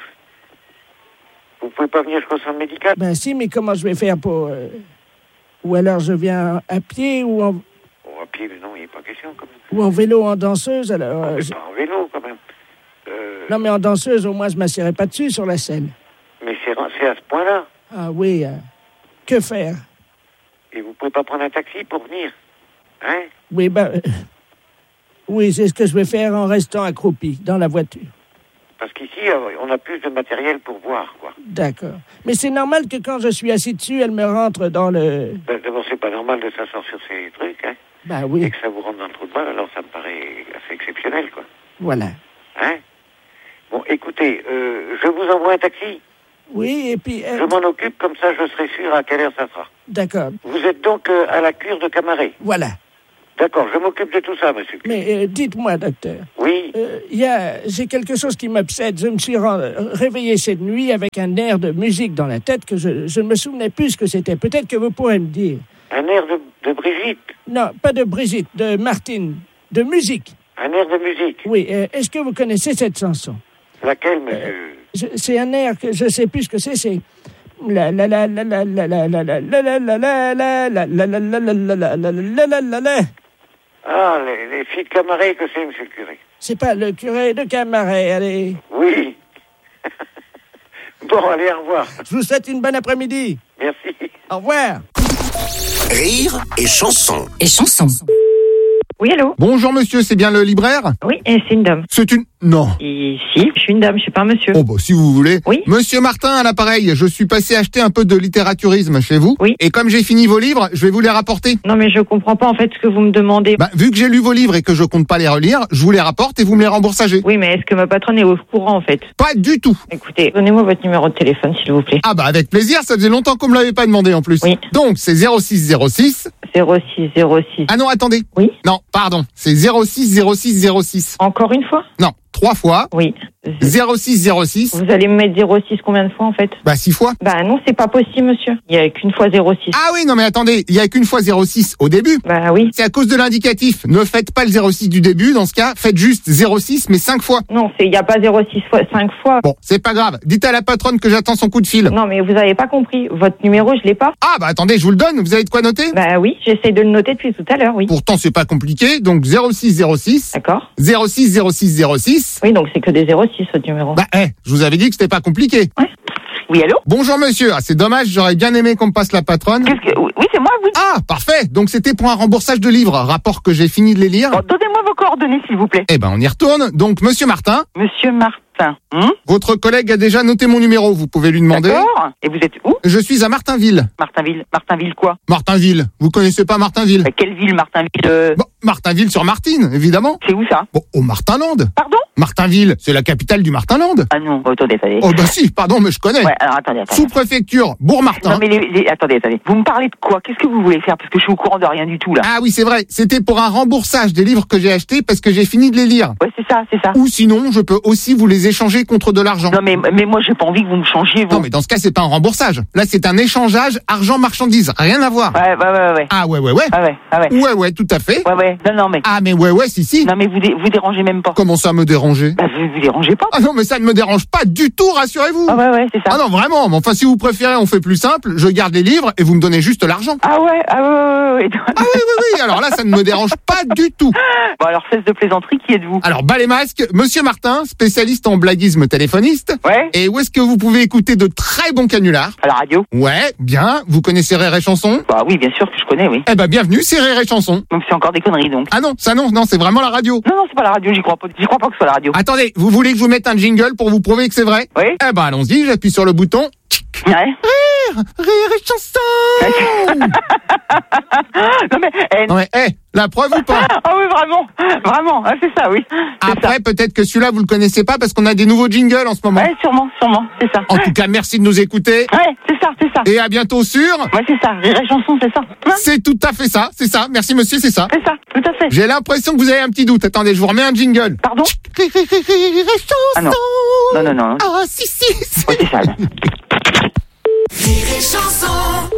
Vous pouvez pas venir jusqu'au centre médical? Ben si, mais comment je vais faire pour... Ou alors je viens à pied ou en... Oh, à pied, mais non, il n'est pas question, quand même. Ou en vélo, en danseuse, alors... Pas en vélo, quand même. Non, mais en danseuse, au moins, je m'assierai pas dessus sur la scène. Mais c'est à ce point-là. Ah oui, que faire? Et vous pouvez pas prendre un taxi pour venir, hein? Oui, oui, c'est ce que je vais faire en restant accroupi dans la voiture. Parce qu'ici, on a plus de matériel pour voir, quoi. D'accord. Mais c'est normal que quand je suis assis dessus, elle me rentre dans le... D'abord, c'est pas normal de s'asseoir sur ces trucs, hein? Bah oui. Et que ça vous rentre dans le trou de balle, alors ça me paraît assez exceptionnel, quoi. Voilà. Hein? Bon, écoutez, je vous envoie un taxi. Oui, et puis... Je m'en occupe, comme ça je serai sûr à quelle heure ça sera. D'accord. Vous êtes donc à la cure de Camaret? Voilà. D'accord, je m'occupe de tout ça, monsieur. Mais dites-moi, docteur. Oui. J'ai quelque chose qui m'obsède. Je me suis réveillé cette nuit avec un air de musique dans la tête que je ne me souvenais plus ce que c'était. Peut-être que vous pourrez me dire. Un air de Brigitte? Non, pas de Brigitte, de Martine. De musique. Un air de musique? Oui. Est-ce que vous connaissez cette chanson? Laquelle, monsieur? C'est un air que je ne sais plus ce que c'est. C'est... La la la la la la la la la la la la la la la la la la. Ah, les filles de Camaret, que c'est, monsieur le curé? C'est pas le curé de Camaret, allez. Oui. Bon, allez, au revoir. Je vous souhaite une bonne après-midi. Merci. Au revoir. Rire et chanson. Et chanson. Oui, allô? Bonjour monsieur, c'est bien le libraire? Oui, et c'est une dame. C'est une... Non. Si, je suis une dame, je suis pas un monsieur. Oh bah si vous voulez. Oui. Monsieur Martin à l'appareil, je suis passé acheter un peu de littératourisme chez vous. Oui. Et comme j'ai fini vos livres, je vais vous les rapporter. Non, mais je comprends pas en fait ce que vous me demandez. Bah, vu que j'ai lu vos livres et que je compte pas les relire, je vous les rapporte et vous me les remboursagez. Oui, mais est-ce que ma patronne est au courant en fait? Pas du tout. Écoutez, donnez-moi votre numéro de téléphone s'il vous plaît. Ah bah avec plaisir, ça faisait longtemps qu'on me l'avait pas demandé en plus. Oui. Donc c'est 0606. 0606. Ah non, attendez. Oui. Non, pardon, c'est 060606. Encore une fois? Non, 3 fois. Oui. 0606. Vous allez me mettre 06 combien de fois en fait? Bah 6 fois. Bah non, c'est pas possible monsieur. Il y a qu'une fois 06. Ah oui, non mais attendez, il y a qu'une fois 06 au début. Bah oui. C'est à cause de l'indicatif. Ne faites pas le 06 du début, dans ce cas, faites juste 06 mais 5 fois. Non, il y a pas 06 fois 5 fois. Bon, c'est pas grave. Dites à la patronne que j'attends son coup de fil. Non mais vous avez pas compris. Votre numéro, je l'ai pas. Ah bah attendez, je vous le donne. Vous avez de quoi noter? Bah oui, j'essaie de le noter depuis tout à l'heure, oui. Pourtant, c'est pas compliqué. Donc 0606. D'accord. 060606. Oui, donc c'est que des 06 votre numéro. Bah je vous avais dit que c'était pas compliqué. Ouais. Oui, allô? Bonjour monsieur, c'est dommage, j'aurais bien aimé qu'on me passe la patronne. Oui, c'est moi, oui. Ah, parfait, donc c'était pour un remboursage de livres, rapport que j'ai fini de les lire. Bon, donnez-moi vos coordonnées, s'il vous plaît. Eh ben, on y retourne. Donc, monsieur Martin. Monsieur Martin. Votre collègue a déjà noté mon numéro, vous pouvez lui demander. D'accord. Et vous êtes où? Je suis à Martinville. Martinville quoi? Martinville. Vous connaissez pas Martinville? Quelle ville, Martinville? Bon, Martinville sur Martine, évidemment. C'est où ça? Bon, au Martinland. Pardon? Martinville, c'est la capitale du Martinland. Ah non, attendez. Oh bah si, pardon, mais je connais. Ouais, alors attendez. Sous-préfecture, Bourg-Martin. Non mais attendez. Vous me parlez de quoi? Qu'est-ce que vous voulez faire? Parce que je suis au courant de rien du tout là. Ah oui, c'est vrai. C'était pour un remboursage des livres que j'ai achetés parce que j'ai fini de les lire. Ouais, c'est ça. Ou sinon, je peux aussi vous les échanger contre de l'argent. Non mais moi j'ai pas envie que vous me changiez. Vous. Non mais dans ce cas, c'est pas un remboursage. Là, c'est un échangeage argent-marchandise. Rien à voir. Ouais. Ah ouais. Ouais, tout à fait. Ouais. Non mais. Ah mais ouais, si. Non mais vous dérangez même pas. Comment ça me déranger? Bah vous dérangez pas. Ah non mais ça ne me dérange pas du tout, rassurez-vous. Ah ouais, c'est ça. Ah non vraiment, mais enfin si vous préférez, on fait plus simple. Je garde les livres et vous me donnez juste l'argent. Ah ouais. Ah oui. Alors là, ça ne me dérange pas du tout. Bon alors cesse de plaisanterie, qui êtes-vous? Alors bas les masques, monsieur Martin, spécialiste en blaguisme téléphoniste. Ouais. Et où est-ce que vous pouvez écouter de très bons canulars? À la radio. Ouais, bien. Vous connaissez Rire et Chanson? Bah oui, bien sûr que je connais, oui. Eh ben bienvenue, c'est Rire et Chanson. Donc c'est encore des conneries donc. Ah non, c'est vraiment la radio. Non, c'est pas la radio, j'y crois pas que ce soit la radio. Attendez, vous voulez que je vous mette un jingle pour vous prouver que c'est vrai? Oui. Eh ben allons-y, j'appuie sur le bouton. Ouais. Rire et Chanson. Non mais la preuve ou pas? Ah oui, vraiment, c'est ça, oui. Après, peut-être que celui-là vous le connaissez pas parce qu'on a des nouveaux jingles en ce moment. Ouais, sûrement, c'est ça. En tout cas, merci de nous écouter. Ouais, c'est ça. Et à bientôt sur. Ouais, c'est ça. Rire et Chanson, c'est ça. C'est tout à fait ça, c'est ça. Merci monsieur, c'est ça. C'est ça, tout à fait. J'ai l'impression que vous avez un petit doute. Attendez, je vous remets un jingle. Pardon? Rire et Chanson. Ah non. Ah si. Oh, c'est ça. Rire et Chanson.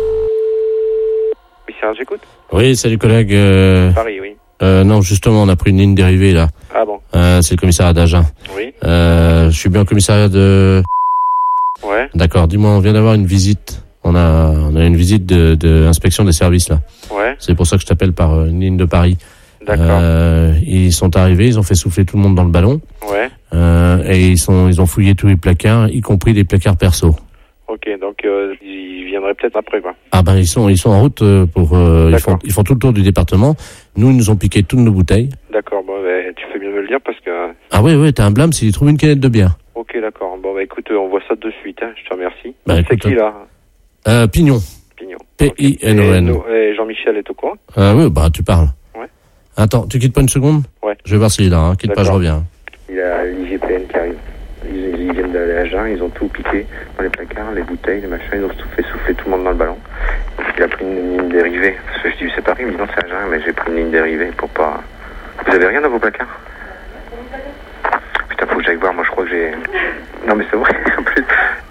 Oui, Serge, j'écoute. Oui, salut collègue. Paris, oui. Non, justement, on a pris une ligne dérivée là. Ah bon? C'est le commissariat d'Agen. Oui. Je suis bien au commissariat de... Ouais. D'accord, dis-moi, on vient d'avoir une visite. On a une visite de inspection des services là. Ouais. C'est pour ça que je t'appelle par une ligne de Paris. D'accord. Ils sont arrivés, ils ont fait souffler tout le monde dans le ballon. Ouais. Et ils ont fouillé tous les placards, y compris des placards perso. Ok, donc ils viendraient peut-être après, quoi. Ah ben ils sont en route pour ils font tout le tour du département. Nous ils nous ont piqué toutes nos bouteilles. D'accord, bon tu fais bien de me le dire parce que. Ah oui, t'as un blâme s'ils trouvent une canette de bière. Ok, d'accord. Bon écoute, on voit ça de suite, hein. Je te remercie. C'est qui là? Pignon. P-I-N-O-N. Et Jean-Michel est au courant? Oui, tu parles. Ouais. Attends, tu quittes pas une seconde? Ouais. Je vais voir s'il est là, hein. Quitte pas, je reviens. Il y a l'IGPN qui arrive. Ils viennent d'aller à Jeun, ils ont tout piqué dans les placards, les bouteilles, les machins, ils ont tout fait souffler tout le monde dans le ballon. Il a pris une ligne dérivée. Parce que je dis, c'est Paris, il me dit non, c'est à Jeun, mais j'ai pris une ligne dérivée pour pas... Vous avez rien dans vos placards? Putain, faut que j'aille voir, moi je crois que j'ai... Non mais c'est vrai, en plus...